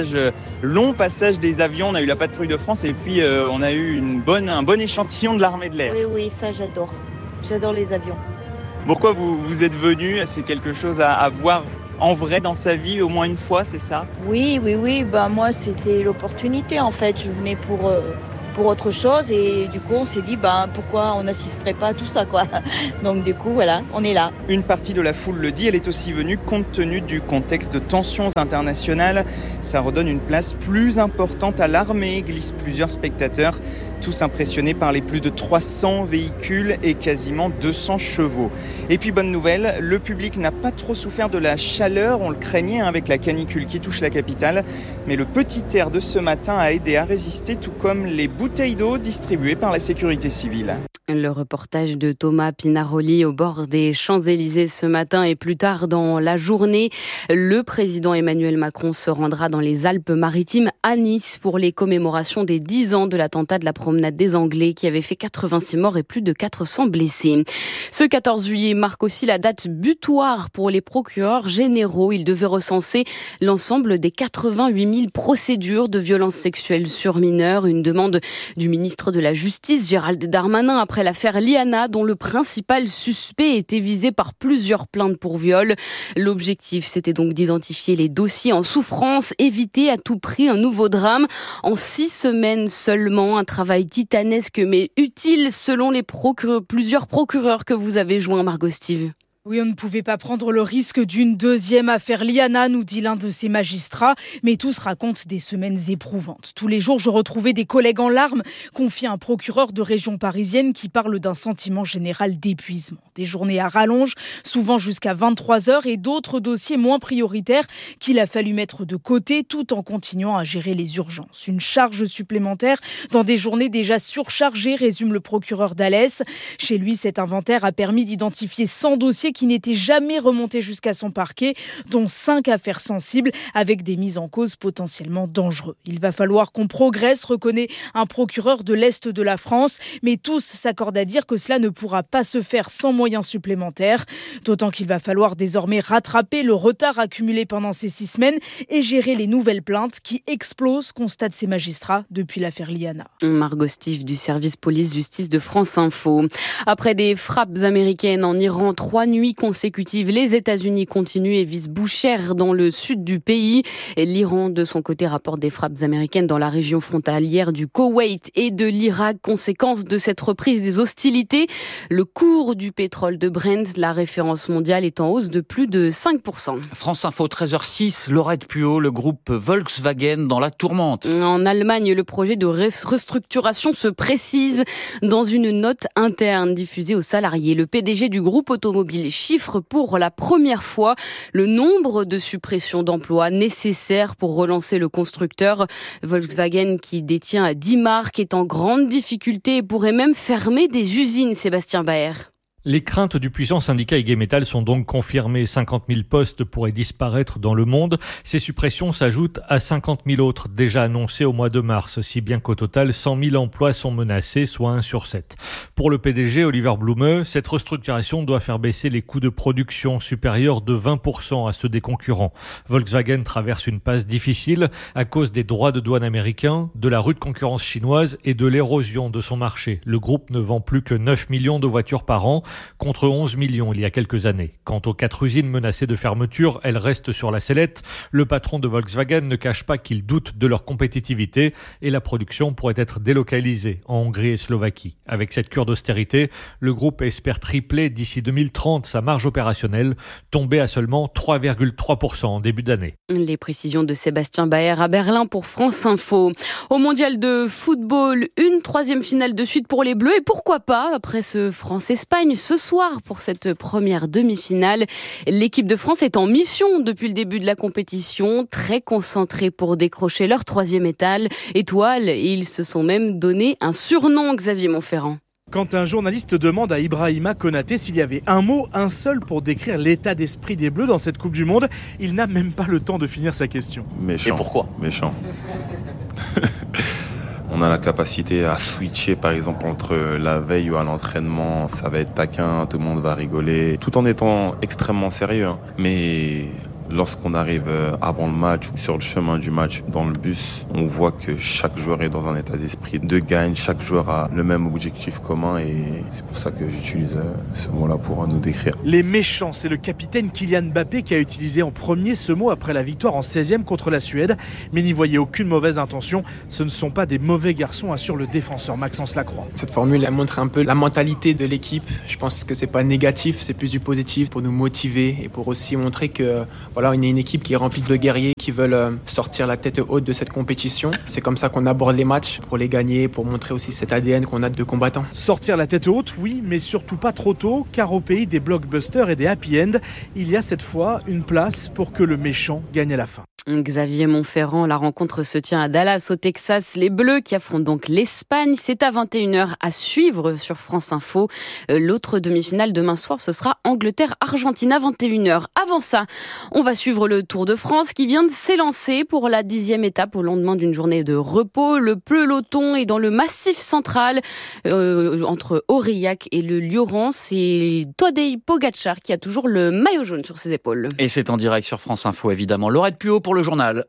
long passage des avions. On a eu la patrouille de France et puis on a eu un bon échantillon de l'armée de l'air. Oui, ça j'adore. J'adore les avions. Pourquoi vous êtes venu ? C'est quelque chose à voir en vrai dans sa vie au moins une fois, c'est ça ? Oui. Moi, c'était l'opportunité en fait. Je venais pour autre chose et du coup, on s'est dit pourquoi on n'assisterait pas à tout ça quoi. Donc du coup, voilà, on est là. Une partie de la foule le dit, elle est aussi venue compte tenu du contexte de tensions internationales. Ça redonne une place plus importante à l'armée, glissent plusieurs spectateurs, tous impressionnés par les plus de 300 véhicules et quasiment 200 chevaux. Et puis bonne nouvelle, le public n'a pas trop souffert de la chaleur, on le craignait avec la canicule qui touche la capitale, mais le petit air de ce matin a aidé à résister, tout comme les bouteilles d'eau distribuées par la sécurité civile. Le reportage de Thomas Pinaroli au bord des Champs-Élysées ce matin et plus tard dans la journée. Le président Emmanuel Macron se rendra dans les Alpes-Maritimes à Nice pour les commémorations des 10 ans de l'attentat de la promenade des Anglais qui avait fait 86 morts et plus de 400 blessés. Ce 14 juillet marque aussi la date butoir pour les procureurs généraux. Ils devaient recenser l'ensemble des 88 000 procédures de violences sexuelles sur mineurs. Une demande du ministre de la Justice, Gérald Darmanin, après l'affaire Liana, dont le principal suspect était visé par plusieurs plaintes pour viol. L'objectif, c'était donc d'identifier les dossiers en souffrance, éviter à tout prix un nouveau drame. En 6 semaines seulement, un travail titanesque mais utile selon les plusieurs procureurs que vous avez joints, Margot Steve. Oui, on ne pouvait pas prendre le risque d'une deuxième affaire Liana, nous dit l'un de ces magistrats. Mais tous racontent des semaines éprouvantes. Tous les jours, je retrouvais des collègues en larmes, confie un procureur de région parisienne qui parle d'un sentiment général d'épuisement. Des journées à rallonge, souvent jusqu'à 23h, et d'autres dossiers moins prioritaires qu'il a fallu mettre de côté tout en continuant à gérer les urgences. Une charge supplémentaire dans des journées déjà surchargées, résume le procureur d'Alès. Chez lui, cet inventaire a permis d'identifier 100 dossiers qui n'était jamais remonté jusqu'à son parquet, dont 5 affaires sensibles avec des mises en cause potentiellement dangereux. Il va falloir qu'on progresse, reconnaît un procureur de l'Est de la France, mais tous s'accordent à dire que cela ne pourra pas se faire sans moyens supplémentaires, d'autant qu'il va falloir désormais rattraper le retard accumulé pendant ces 6 semaines et gérer les nouvelles plaintes qui explosent, constatent ces magistrats depuis l'affaire Liana. Margot Steve du service police-justice de France Info. Après des frappes américaines en Iran, 3 nuits consécutives, les États-Unis continuent et visent Boucher dans le sud du pays. Et l'Iran, de son côté, rapporte des frappes américaines dans la région frontalière du Koweït et de l'Irak. Conséquence de cette reprise des hostilités, le cours du pétrole de Brent, la référence mondiale, est en hausse de plus de 5%. France Info, 13h06, Laurette Puot, le groupe Volkswagen dans la tourmente. En Allemagne, le projet de restructuration se précise dans une note interne diffusée aux salariés. Le PDG du groupe automobile chiffre pour la première fois le nombre de suppressions d'emplois nécessaires pour relancer le constructeur. Volkswagen, qui détient 10 marques, est en grande difficulté et pourrait même fermer des usines. Sébastien Baer. Les craintes du puissant syndicat IG Metall sont donc confirmées. 50 000 postes pourraient disparaître dans le monde. Ces suppressions s'ajoutent à 50 000 autres déjà annoncées au mois de mars, si bien qu'au total, 100 000 emplois sont menacés, soit 1 sur 7. Pour le PDG, Oliver Blume, cette restructuration doit faire baisser les coûts de production supérieurs de 20% à ceux des concurrents. Volkswagen traverse une passe difficile à cause des droits de douane américains, de la rude concurrence chinoise et de l'érosion de son marché. Le groupe ne vend plus que 9 millions de voitures par an, contre 11 millions il y a quelques années. Quant aux 4 usines menacées de fermeture, elles restent sur la sellette. Le patron de Volkswagen ne cache pas qu'il doute de leur compétitivité et la production pourrait être délocalisée en Hongrie et Slovaquie. Avec cette cure d'austérité, le groupe espère tripler d'ici 2030 sa marge opérationnelle, tombée à seulement 3,3% en début d'année. Les précisions de Sébastien Baer à Berlin pour France Info. Au mondial de football, une 3e finale de suite pour les Bleus et pourquoi pas, après ce France-Espagne, ce soir pour cette première demi-finale. L'équipe de France est en mission depuis le début de la compétition, très concentrée pour décrocher leur 3e étoile et ils se sont même donné un surnom, Xavier Montferrand. Quand un journaliste demande à Ibrahima Konaté s'il y avait un mot, un seul pour décrire l'état d'esprit des Bleus dans cette Coupe du Monde, il n'a même pas le temps de finir sa question. Méchant. Et pourquoi ? Méchant. On a la capacité à switcher par exemple entre la veille ou à l'entraînement, ça va être taquin, tout le monde va rigoler, tout en étant extrêmement sérieux. Mais lorsqu'on arrive avant le match ou sur le chemin du match dans le bus, on voit que chaque joueur est dans un état d'esprit de gagne, chaque joueur a le même objectif commun et c'est pour ça que j'utilise ce mot-là pour nous décrire. Les méchants, c'est le capitaine Kylian Mbappé qui a utilisé en premier ce mot après la victoire en 16e contre la Suède. Mais n'y voyez aucune mauvaise intention, ce ne sont pas des mauvais garçons, assure le défenseur Maxence Lacroix. Cette formule, elle montre un peu la mentalité de l'équipe. Je pense que c'est pas négatif, c'est plus du positif pour nous motiver et pour aussi montrer que voilà, on est une équipe qui est remplie de guerriers qui veulent sortir la tête haute de cette compétition. C'est comme ça qu'on aborde les matchs, pour les gagner, pour montrer aussi cet ADN qu'on a de combattants. Sortir la tête haute, oui, mais surtout pas trop tôt, car au pays des blockbusters et des happy end, il y a cette fois une place pour que le méchant gagne à la fin. Xavier Montferrand, la rencontre se tient à Dallas au Texas. Les Bleus qui affrontent donc l'Espagne, c'est à 21h à suivre sur France Info. L'autre demi-finale demain soir, ce sera Angleterre-Argentine à 21h. Avant ça, on va suivre le Tour de France qui vient de s'élancer pour la 10e étape au lendemain d'une journée de repos. Le peloton est dans le Massif central entre Aurillac et le Lioran. C'est Tadej Pogačar qui a toujours le maillot jaune sur ses épaules. Et c'est en direct sur France Info évidemment. Laurette Puot pour le journal.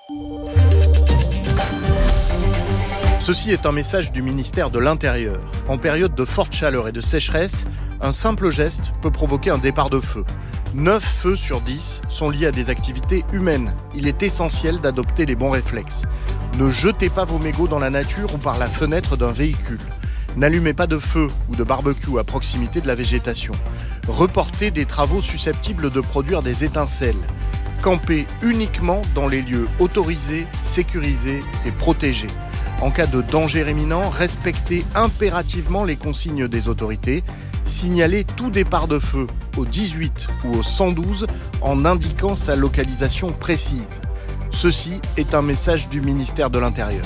Ceci est un message du ministère de l'Intérieur. En période de forte chaleur et de sécheresse, un simple geste peut provoquer un départ de feu. 9 feux sur 10 sont liés à des activités humaines. Il est essentiel d'adopter les bons réflexes. Ne jetez pas vos mégots dans la nature ou par la fenêtre d'un véhicule. N'allumez pas de feu ou de barbecue à proximité de la végétation. Reportez des travaux susceptibles de produire des étincelles. Campez uniquement dans les lieux autorisés, sécurisés et protégés. En cas de danger imminent, respectez impérativement les consignes des autorités. Signalez tout départ de feu au 18 ou au 112 en indiquant sa localisation précise. Ceci est un message du ministère de l'Intérieur.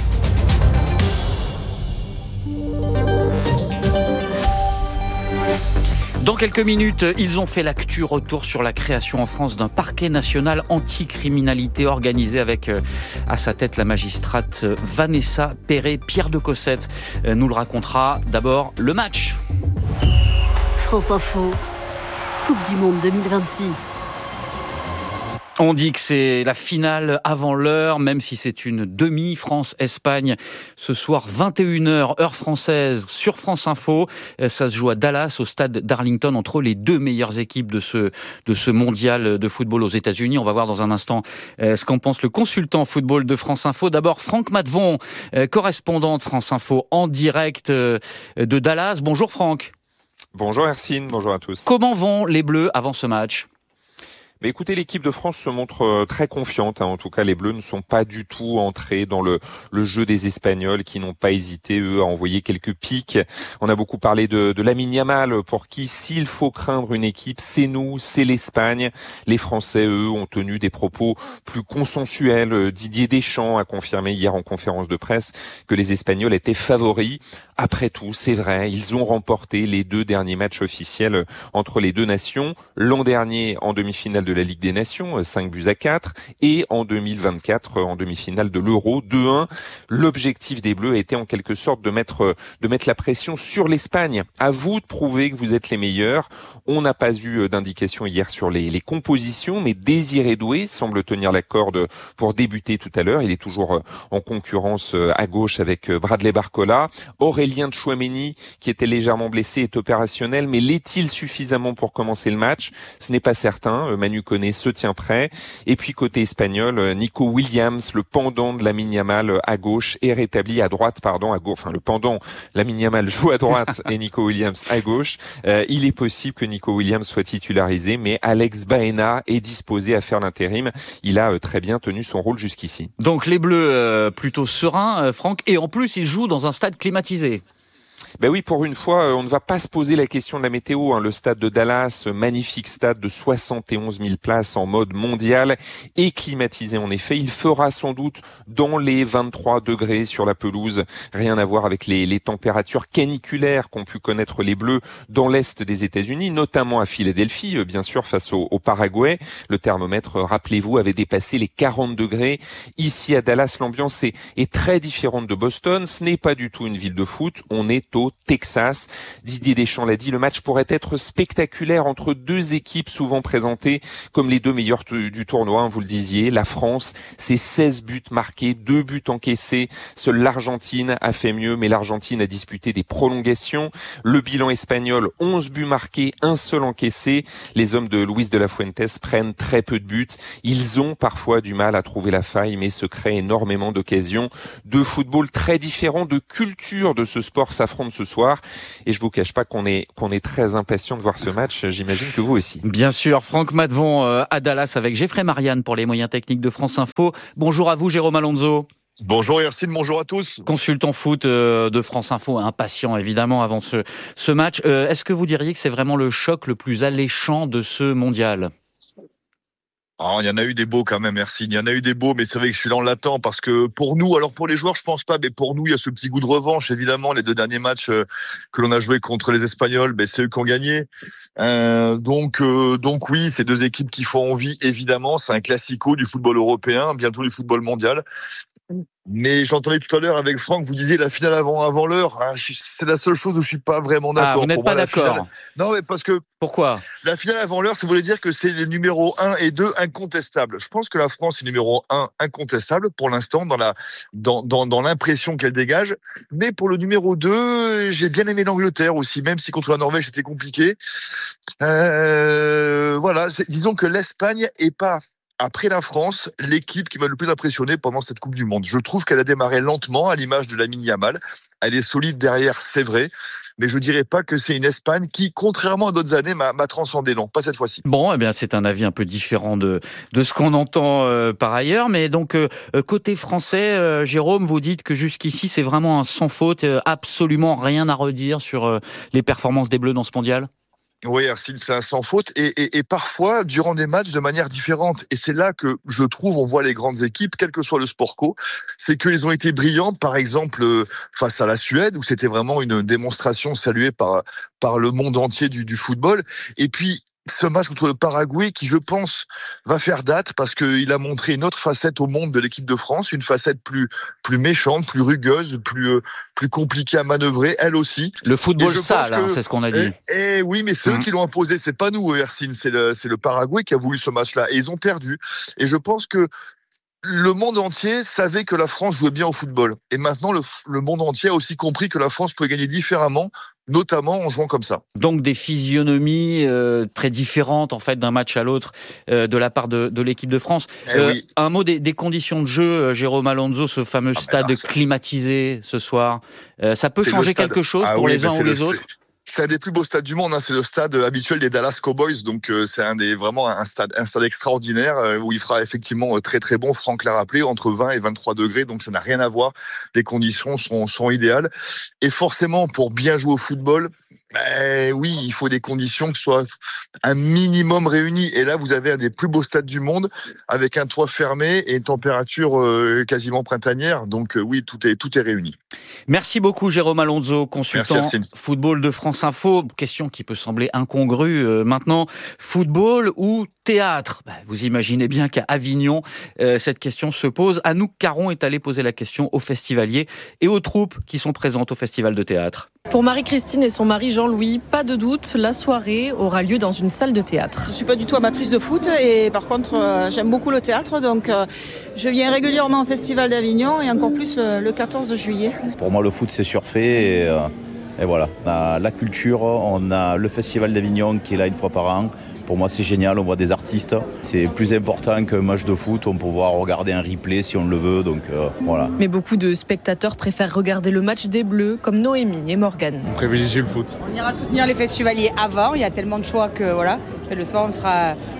Dans quelques minutes, ils ont fait l'actu. Retour sur la création en France d'un parquet national anti-criminalité organisé avec à sa tête la magistrate Vanessa Perret. Pierre de Cossette nous le racontera. D'abord, le match. France Info, Coupe du Monde 2026. On dit que c'est la finale avant l'heure, même si c'est une demi France-Espagne. Ce soir, 21h, heure française, sur France Info. Ça se joue à Dallas, au stade d'Arlington, entre les deux meilleures équipes de ce mondial de football aux États-Unis. On va voir dans un instant ce qu'en pense le consultant football de France Info. D'abord, Franck Matvon, correspondant de France Info en direct de Dallas. Bonjour Franck. Bonjour Hercine, bonjour à tous. Comment vont les Bleus avant ce match ? Mais écoutez, l'équipe de France se montre très confiante. En tout cas, les Bleus ne sont pas du tout entrés dans le jeu des Espagnols qui n'ont pas hésité, eux, à envoyer quelques piques. On a beaucoup parlé de Lamine Yamal, pour qui, s'il faut craindre une équipe, c'est nous, c'est l'Espagne. Les Français, eux, ont tenu des propos plus consensuels. Didier Deschamps a confirmé hier en conférence de presse que les Espagnols étaient favoris. Après tout, c'est vrai, ils ont remporté les 2 derniers matchs officiels entre les deux nations. L'an dernier, en demi-finale de la Ligue des Nations, 5-4, et en 2024, en demi-finale de l'Euro, 2-1. L'objectif des Bleus était en quelque sorte de mettre la pression sur l'Espagne. À vous de prouver que vous êtes les meilleurs. On n'a pas eu d'indication hier sur les compositions, mais Désiré Doué semble tenir la corde pour débuter tout à l'heure. Il est toujours en concurrence à gauche avec Bradley Barcola. Aurélien Tchouaméni, qui était légèrement blessé, est opérationnel, mais l'est-il suffisamment pour commencer le match ? Ce n'est pas certain. Manu Koné se tient prêt. Et puis côté espagnol, Nico Williams, le pendant de Lamine Yamal à gauche, est rétabli à droite, le pendant, Lamine Yamal joue à droite et Nico Williams à gauche. Il est possible que Nico Williams soit titularisé, mais Alex Baena est disposé à faire l'intérim. Il a très bien tenu son rôle jusqu'ici. Donc les Bleus plutôt sereins, Franck, et en plus ils jouent dans un stade climatisé. Ben oui, pour une fois, on ne va pas se poser la question de la météo. Le stade de Dallas, magnifique stade de 71 000 places en mode mondial et climatisé en effet. Il fera sans doute dans les 23 degrés sur la pelouse. Rien à voir avec les températures caniculaires qu'ont pu connaître les Bleus dans l'Est des États-Unis, notamment à Philadelphie, bien sûr, face au Paraguay. Le thermomètre, rappelez-vous, avait dépassé les 40 degrés. Ici à Dallas, l'ambiance est très différente de Boston. Ce n'est pas du tout une ville de foot. On est au Texas. Didier Deschamps l'a dit, le match pourrait être spectaculaire entre deux équipes souvent présentées comme les deux meilleures du tournoi, vous le disiez. La France, c'est 16 buts marqués, 2 buts encaissés. Seule l'Argentine a fait mieux, mais l'Argentine a disputé des prolongations. Le bilan espagnol, 11 buts marqués, 1 seul encaissé. Les hommes de Luis de la Fuentes prennent très peu de buts. Ils ont parfois du mal à trouver la faille, mais se créent énormément d'occasions. Deux footballs très différents, de culture de ce sport s'affrontent ce soir. Et je vous cache pas qu'on est très impatient de voir ce match. J'imagine que vous aussi. Bien sûr, Franck Matvon à Dallas avec Geoffrey Marianne pour les moyens techniques de France Info. Bonjour à vous, Jérôme Alonso. Bonjour Hercine, bonjour à tous. Consultant foot de France Info, impatient évidemment avant ce match. Est-ce que vous diriez que c'est vraiment le choc le plus alléchant de ce mondial ? Il y en a eu des beaux quand même, Hercine. Il y en a eu des beaux, mais c'est vrai que celui-là on l'attend parce que pour nous, alors pour les joueurs je pense pas, mais pour nous il y a ce petit goût de revanche évidemment. Les deux derniers matchs que l'on a joués contre les Espagnols, c'est eux qui ont gagné. Donc oui, c'est deux équipes qui font envie évidemment. C'est un classico du football européen, bientôt du football mondial. Mais j'entendais tout à l'heure avec Franck, vous disiez la finale avant l'heure. C'est la seule chose où je suis pas vraiment d'accord. Vous n'êtes pas d'accord? Non, mais parce que... Pourquoi? La finale avant l'heure, ça voulait dire que c'est les numéros 1 et 2 incontestables. Je pense que la France est numéro 1 incontestable pour l'instant dans l'impression qu'elle dégage. Mais pour le numéro 2, j'ai bien aimé l'Angleterre aussi, même si contre la Norvège c'était compliqué. Voilà, disons que l'Espagne est pas... Après la France, l'équipe qui m'a le plus impressionné pendant cette Coupe du Monde. Je trouve qu'elle a démarré lentement, à l'image de Lamine Yamal. Elle est solide derrière, c'est vrai. Mais je dirais pas que c'est une Espagne qui, contrairement à d'autres années, m'a transcendé. Non, pas cette fois-ci. Bon, c'est un avis un peu différent de ce qu'on entend par ailleurs. Mais donc, côté français, Jérôme, vous dites que jusqu'ici, c'est vraiment un sans faute, absolument rien à redire sur les performances des Bleus dans ce mondial? Oui, Hercine, c'est un sans faute et parfois durant des matchs de manière différente. Et c'est là que je trouve on voit les grandes équipes, quel que soit le sport co, c'est qu'ils ont été brillants. Par exemple, face à la Suède, où c'était vraiment une démonstration saluée par le monde entier du football. Et puis ce match contre le Paraguay qui, je pense, va faire date parce qu'il a montré une autre facette au monde de l'équipe de France, une facette plus méchante, plus rugueuse, plus compliquée à manœuvrer, elle aussi. Le football sale, c'est ce qu'on a dit. Et oui, mais c'est eux qui l'ont imposé, c'est pas nous, Hercine, c'est le Paraguay qui a voulu ce match-là et ils ont perdu. Et je pense que le monde entier savait que la France jouait bien au football. Et maintenant, le monde entier a aussi compris que la France pouvait gagner différemment, notamment en jouant comme ça. Donc des physionomies très différentes en fait d'un match à l'autre de la part de l'équipe de France. Oui. Un mot des conditions de jeu, Jérôme Alonso, ce fameux stade climatisé ce soir. Ça peut changer quelque chose pour les uns ou les autres? C'est un des plus beaux stades du monde, c'est le stade habituel des Dallas Cowboys, donc c'est vraiment un stade extraordinaire où il fera effectivement très très bon. Franck l'a rappelé, entre 20 et 23 degrés, donc ça n'a rien à voir. Les conditions sont idéales et forcément pour bien jouer au football, oui, il faut des conditions qui soient un minimum réunies. Et là, vous avez un des plus beaux stades du monde avec un toit fermé et une température quasiment printanière. Donc oui, tout est réuni. Merci beaucoup Jérôme Alonso, consultant football de France Info. Question qui peut sembler incongrue maintenant. Football ou théâtre? Vous imaginez bien qu'à Avignon, cette question se pose. Anouk Caron est allée poser la question aux festivaliers et aux troupes qui sont présentes au festival de théâtre. Pour Marie-Christine et son mari Jean-Louis, pas de doute, la soirée aura lieu dans une salle de théâtre. Je ne suis pas du tout amatrice de foot et par contre j'aime beaucoup le théâtre, donc je viens régulièrement au festival d'Avignon et encore plus le 14 juillet. Pour moi le foot c'est surfait et voilà, on a la culture, on a le festival d'Avignon qui est là une fois par an. Pour moi, c'est génial, on voit des artistes. C'est plus important qu'un match de foot, on peut pouvoir regarder un replay si on le veut, donc voilà. Mais beaucoup de spectateurs préfèrent regarder le match des Bleus, comme Noémie et Morgane. On privilégie le foot. On ira soutenir les festivaliers avant, il y a tellement de choix que voilà. Et le soir, on sera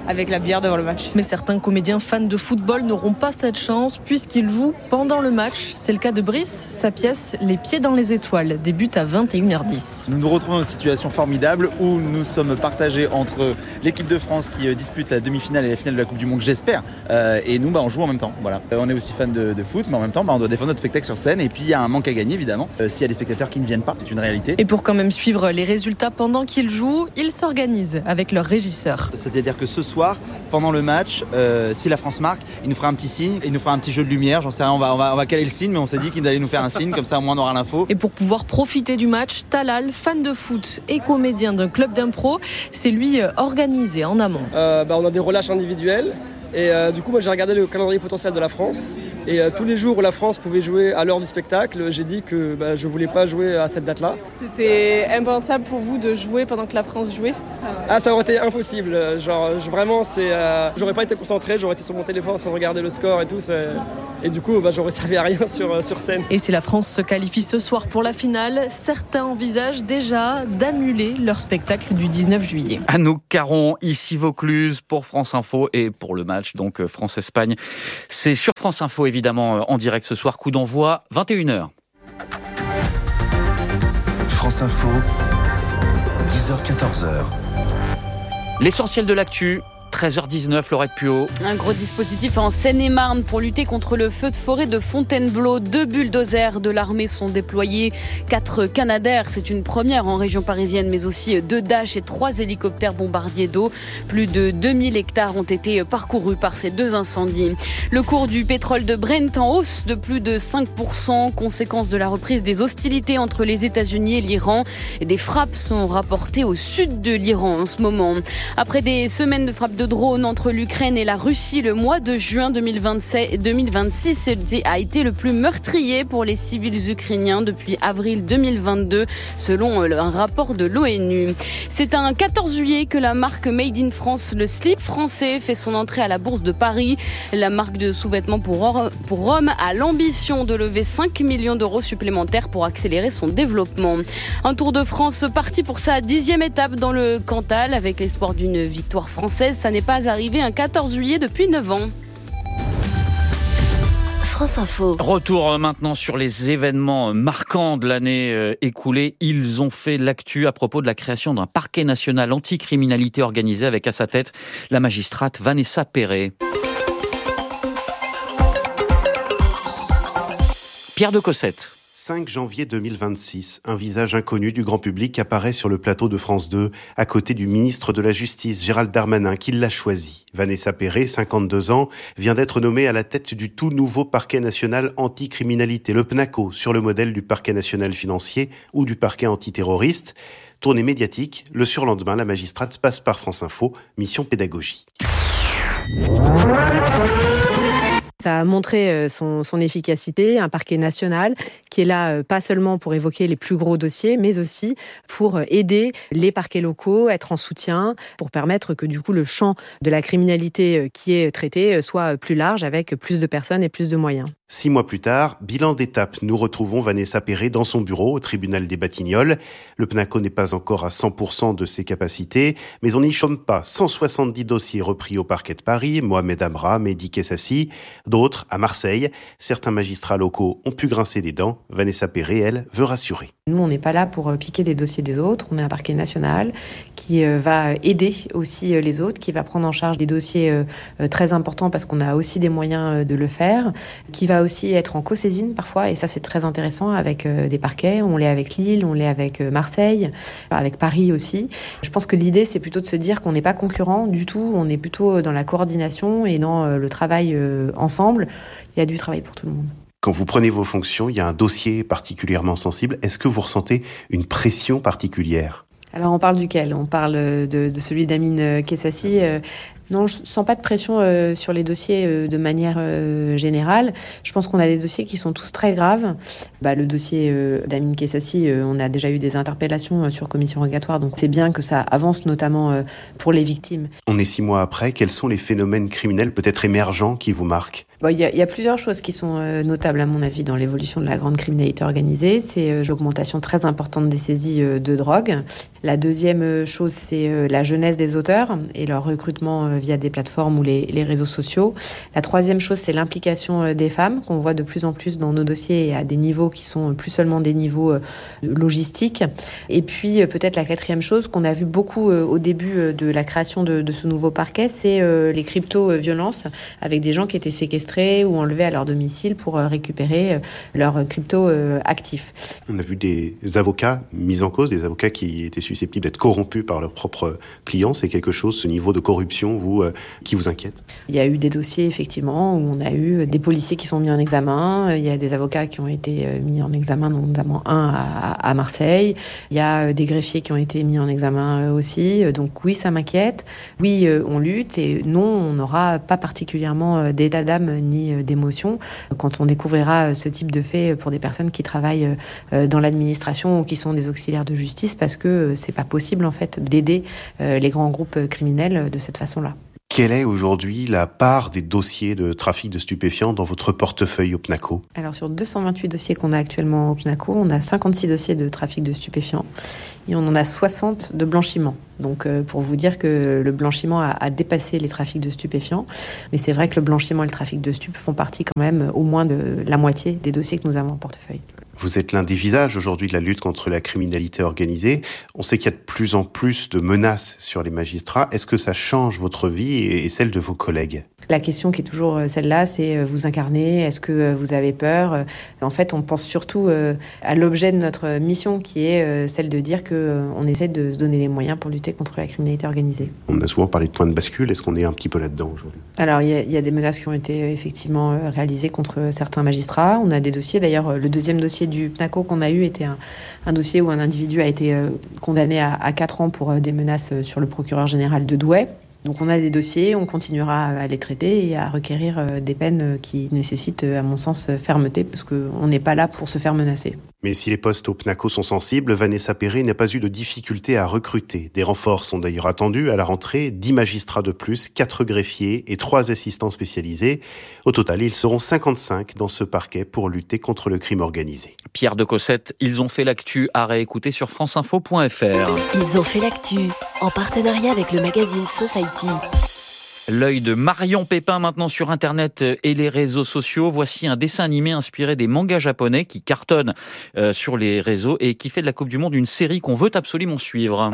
avec la bière devant le match. Mais certains comédiens fans de football n'auront pas cette chance puisqu'ils jouent pendant le match. C'est le cas de Brice. Sa pièce, Les Pieds dans les étoiles, débute à 21h10. Nous nous retrouvons dans une situation formidable où nous sommes partagés entre l'équipe de France qui dispute la demi-finale et la finale de la Coupe du Monde, j'espère, et nous on joue en même temps. Voilà. On est aussi fans de foot, mais en même temps on doit défendre notre spectacle sur scène, et puis il y a un manque à gagner évidemment s'il y a des spectateurs qui ne viennent pas, c'est une réalité. Et pour quand même suivre les résultats pendant qu'ils jouent, ils s'organisent avec leur régisseur. C'est-à-dire que ce soir, pendant le match, si la France marque, il nous fera un petit signe, il nous fera un petit jeu de lumière, j'en sais rien, on va caler le signe, mais on s'est dit qu'il allait nous faire un signe, comme ça au moins on aura l'info. Et pour pouvoir profiter du match, Talal, fan de foot et comédien d'un club d'impro, c'est lui organisé en amont. On a des relâches individuels. Et du coup, moi j'ai regardé le calendrier potentiel de la France et tous les jours où la France pouvait jouer à l'heure du spectacle, j'ai dit que je voulais pas jouer à cette date-là. C'était impensable pour vous de jouer pendant que la France jouait ? Ça aurait été impossible. Vraiment, j'aurais pas été concentré, j'aurais été sur mon téléphone en train de regarder le score et tout. Et du coup, j'aurais servi à rien sur scène. Et si la France se qualifie ce soir pour la finale, certains envisagent déjà d'annuler leur spectacle du 19 juillet. Anouk Caron, ici Vaucluse pour France Info et pour le match. Donc France-Espagne, c'est sur France Info évidemment en direct ce soir, coup d'envoi 21h. France Info, 10h-14h. L'essentiel de l'actu. 13h19, Laurette Puot. Un gros dispositif en Seine-et-Marne pour lutter contre le feu de forêt de Fontainebleau. 2 bulldozers de l'armée sont déployés, 4 Canadair, c'est une première en région parisienne, mais aussi 2 Dash et 3 hélicoptères bombardiers d'eau. Plus de 2000 hectares ont été parcourus par ces 2 incendies. Le cours du pétrole de Brent en hausse de plus de 5%, conséquence de la reprise des hostilités entre les États-Unis et l'Iran. Des frappes sont rapportées au sud de l'Iran en ce moment. Après des semaines de frappes de drones entre l'Ukraine et la Russie, le mois de juin 2026 a été le plus meurtrier pour les civils ukrainiens depuis avril 2022, selon un rapport de l'ONU. C'est un 14 juillet que la marque Made in France, le slip français, fait son entrée à la Bourse de Paris. La marque de sous-vêtements pour hommes a l'ambition de lever 5 millions d'euros supplémentaires pour accélérer son développement. Un Tour de France parti pour sa 10e étape dans le Cantal, avec l'espoir d'une victoire française. Ça n'est pas arrivé un 14 juillet depuis 9 ans. France Info. Retour maintenant sur les événements marquants de l'année écoulée. Ils ont fait l'actu à propos de la création d'un parquet national anticriminalité organisé avec à sa tête la magistrate Vanessa Perret. Pierre de Cossette. 5 janvier 2026, un visage inconnu du grand public apparaît sur le plateau de France 2, à côté du ministre de la Justice, Gérald Darmanin, qui l'a choisi. Vanessa Perret, 52 ans, vient d'être nommée à la tête du tout nouveau parquet national anticriminalité, le PNACO, sur le modèle du parquet national financier ou du parquet antiterroriste. Tournée médiatique, le surlendemain, la magistrate passe par France Info, mission pédagogie. Ça a montré son efficacité, un parquet national qui est là pas seulement pour évoquer les plus gros dossiers, mais aussi pour aider les parquets locaux, être en soutien, pour permettre que du coup le champ de la criminalité qui est traité soit plus large, avec plus de personnes et plus de moyens. 6 mois plus tard, bilan d'étape, nous retrouvons Vanessa Perret dans son bureau au tribunal des Batignolles. Le PNACO n'est pas encore à 100% de ses capacités, mais on n'y chôme pas. 170 dossiers repris au parquet de Paris, Mohamed Amra, Mehdi Kessassi, d'autres à Marseille. Certains magistrats locaux ont pu grincer des dents. Vanessa Perret, elle, veut rassurer. Nous, on n'est pas là pour piquer les dossiers des autres. On est un parquet national qui va aider aussi les autres, qui va prendre en charge des dossiers très importants parce qu'on a aussi des moyens de le faire, qui va aussi être en co-saisine parfois, et ça c'est très intéressant avec des parquets. On l'est avec Lille, on l'est avec Marseille, avec Paris aussi. Je pense que l'idée c'est plutôt de se dire qu'on n'est pas concurrents du tout, on est plutôt dans la coordination et dans le travail ensemble. Il y a du travail pour tout le monde. Quand vous prenez vos fonctions, il y a un dossier particulièrement sensible. Est-ce que vous ressentez une pression particulière ? Alors on parle duquel ? On parle de celui d'Amine Kessassi. Non, je ne sens pas de pression sur les dossiers de manière générale. Je pense qu'on a des dossiers qui sont tous très graves. Le dossier d'Amine Kessassi, on a déjà eu des interpellations sur commission rogatoire, donc c'est bien que ça avance, notamment pour les victimes. On est 6 mois après, quels sont les phénomènes criminels peut-être émergents qui vous marquent ? Il y a plusieurs choses qui sont notables à mon avis dans l'évolution de la grande criminalité organisée. C'est l'augmentation très importante des saisies de drogue. La deuxième chose, c'est la jeunesse des auteurs et leur recrutement via des plateformes ou les réseaux sociaux. La troisième chose, c'est l'implication des femmes qu'on voit de plus en plus dans nos dossiers et à des niveaux qui sont plus seulement des niveaux logistiques. Et puis peut-être la quatrième chose qu'on a vu beaucoup au début de la création de ce nouveau parquet, c'est les crypto-violences avec des gens qui étaient séquestrés ou enlevés à leur domicile pour récupérer leurs crypto-actifs. On a vu des avocats mis en cause, des avocats qui étaient susceptibles d'être corrompus par leurs propres clients. C'est quelque chose, ce niveau de corruption, qui vous inquiète? Il y a eu des dossiers, effectivement, où on a eu des policiers qui sont mis en examen. Il y a des avocats qui ont été mis en examen, notamment un à Marseille. Il y a des greffiers qui ont été mis en examen aussi. Donc oui, ça m'inquiète. Oui, on lutte et non, on n'aura pas particulièrement d'état d'âme ni d'émotion quand on découvrira ce type de fait pour des personnes qui travaillent dans l'administration ou qui sont des auxiliaires de justice, parce que c'est pas possible en fait d'aider les grands groupes criminels de cette façon-là. Quelle est aujourd'hui la part des dossiers de trafic de stupéfiants dans votre portefeuille au PNACO? Alors sur 228 dossiers qu'on a actuellement au PNACO, on a 56 dossiers de trafic de stupéfiants et on en a 60 de blanchiment. Donc pour vous dire que le blanchiment a dépassé les trafics de stupéfiants. Mais c'est vrai que le blanchiment et le trafic de stupes font partie quand même au moins de la moitié des dossiers que nous avons en portefeuille. Vous êtes l'un des visages aujourd'hui de la lutte contre la criminalité organisée. On sait qu'il y a de plus en plus de menaces sur les magistrats. Est-ce que ça change votre vie et celle de vos collègues ? La question qui est toujours celle-là, c'est vous incarnez, est-ce que vous avez peur ? En fait, on pense surtout à l'objet de notre mission qui est celle de dire qu'on essaie de se donner les moyens pour lutter contre la criminalité organisée. On a souvent parlé de point de bascule, est-ce qu'on est un petit peu là-dedans aujourd'hui ? Alors, il y a des menaces qui ont été effectivement réalisées contre certains magistrats. On a des dossiers, d'ailleurs, le deuxième dossier du PNACO qu'on a eu était un dossier où un individu a été condamné à 4 ans pour des menaces sur le procureur général de Douai. Donc on a des dossiers, on continuera à les traiter et à requérir des peines qui nécessitent, à mon sens, fermeté, parce qu'on n'est pas là pour se faire menacer. Mais si les postes au PNACO sont sensibles, Vanessa Perret n'a pas eu de difficulté à recruter. Des renforts sont d'ailleurs attendus à la rentrée, 10 magistrats de plus, 4 greffiers et 3 assistants spécialisés. Au total, ils seront 55 dans ce parquet pour lutter contre le crime organisé. Pierre de Cossette, ils ont fait l'actu à réécouter sur franceinfo.fr. Ils ont fait l'actu en partenariat avec le magazine Society. L'œil de Marion Pépin maintenant sur Internet et les réseaux sociaux. Voici un dessin animé inspiré des mangas japonais qui cartonne sur les réseaux et qui fait de la Coupe du Monde une série qu'on veut absolument suivre.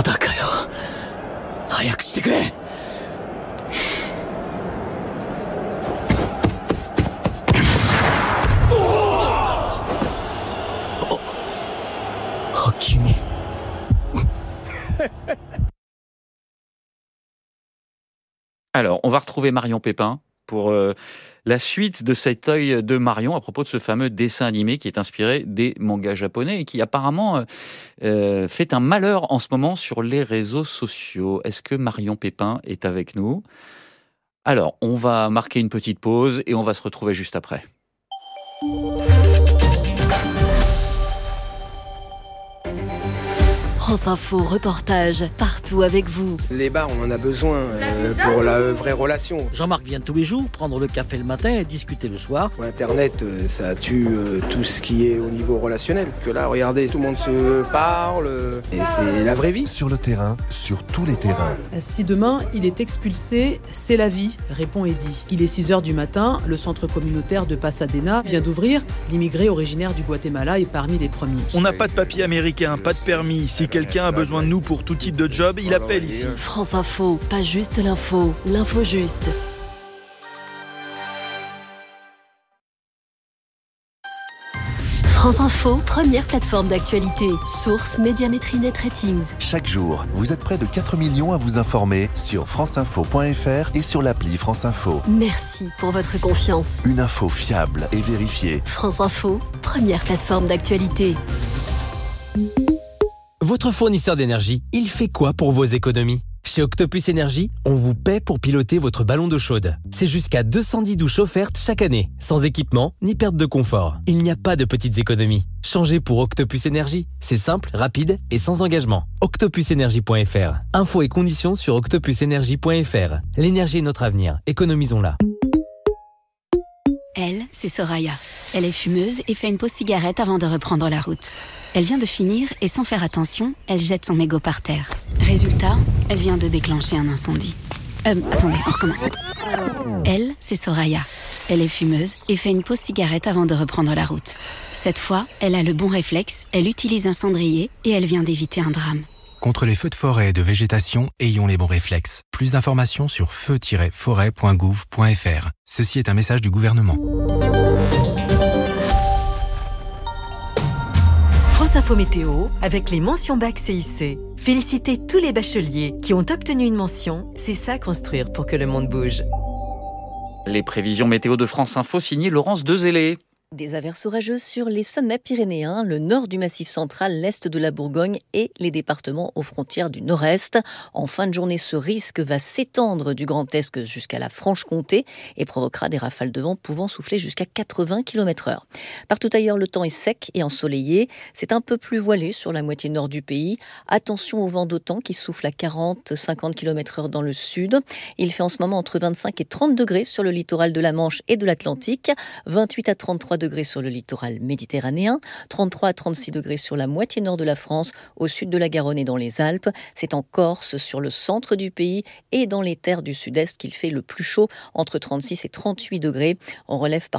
Alors, on va retrouver Marion Pépin pour la suite de cet œil de Marion à propos de ce fameux dessin animé qui est inspiré des mangas japonais et qui apparemment fait un malheur en ce moment sur les réseaux sociaux. Est-ce que Marion Pépin est avec nous ? Alors, on va marquer une petite pause et on va se retrouver juste après. France Info, reportage, partout avec vous. Les bars, on en a besoin pour la vraie relation. Jean-Marc vient tous les jours prendre le café le matin et discuter le soir. Internet, ça tue tout ce qui est au niveau relationnel. Que là, regardez, tout le monde se parle et c'est la vraie vie. Sur le terrain, sur tous les terrains. Si demain, il est expulsé, c'est la vie, répond Eddy. Il est 6h du matin, le centre communautaire de Pasadena vient d'ouvrir. L'immigré originaire du Guatemala est parmi les premiers. On n'a pas de papier américain, pas de permis. Si quelqu'un a besoin de nous pour tout type de job, il appelle ici. France Info, pas juste l'info, l'info juste. France Info, première plateforme d'actualité. Source Médiamétrie Net Ratings. Chaque jour, vous êtes près de 4 millions à vous informer sur franceinfo.fr et sur l'appli France Info. Merci pour votre confiance. Une info fiable et vérifiée. France Info, première plateforme d'actualité. Votre fournisseur d'énergie, il fait quoi pour vos économies ? Chez Octopus Énergie, on vous paie pour piloter votre ballon d'eau chaude. C'est jusqu'à 210 douches offertes chaque année, sans équipement ni perte de confort. Il n'y a pas de petites économies. Changez pour Octopus Énergie. C'est simple, rapide et sans engagement. octopusenergie.fr. Infos et conditions sur octopusenergie.fr. L'énergie est notre avenir. Économisons-la. Elle, c'est Soraya. Elle est fumeuse et fait une pause cigarette avant de reprendre la route. Elle vient de finir et sans faire attention, elle jette son mégot par terre. Résultat, elle vient de déclencher un incendie. Attendez, on recommence. Elle, c'est Soraya. Elle est fumeuse et fait une pause cigarette avant de reprendre la route. Cette fois, elle a le bon réflexe, elle utilise un cendrier et elle vient d'éviter un drame. Contre les feux de forêt et de végétation, ayons les bons réflexes. Plus d'informations sur feu-forêt.gouv.fr. Ceci est un message du gouvernement. France Info Météo avec les mentions bac CIC. Félicitez tous les bacheliers qui ont obtenu une mention. C'est ça construire pour que le monde bouge. Les prévisions météo de France Info signées Laurence Dezellé. Des averses orageuses sur les sommets pyrénéens, le nord du Massif central, l'est de la Bourgogne et les départements aux frontières du nord-est. En fin de journée, ce risque va s'étendre du Grand Est jusqu'à la Franche-Comté et provoquera des rafales de vent pouvant souffler jusqu'à 80 km/h. Partout ailleurs, le temps est sec et ensoleillé. C'est un peu plus voilé sur la moitié nord du pays. Attention au vent d'OTAN qui souffle à 40-50 km/h dans le sud. Il fait en ce moment entre 25 et 30 degrés sur le littoral de la Manche et de l'Atlantique, 28 à 33 degrés sur le littoral méditerranéen, 33 à 36 degrés sur la moitié nord de la France, au sud de la Garonne et dans les Alpes. C'est en Corse, sur le centre du pays et dans les terres du sud-est qu'il fait le plus chaud, entre 36 et 38 degrés. On relève par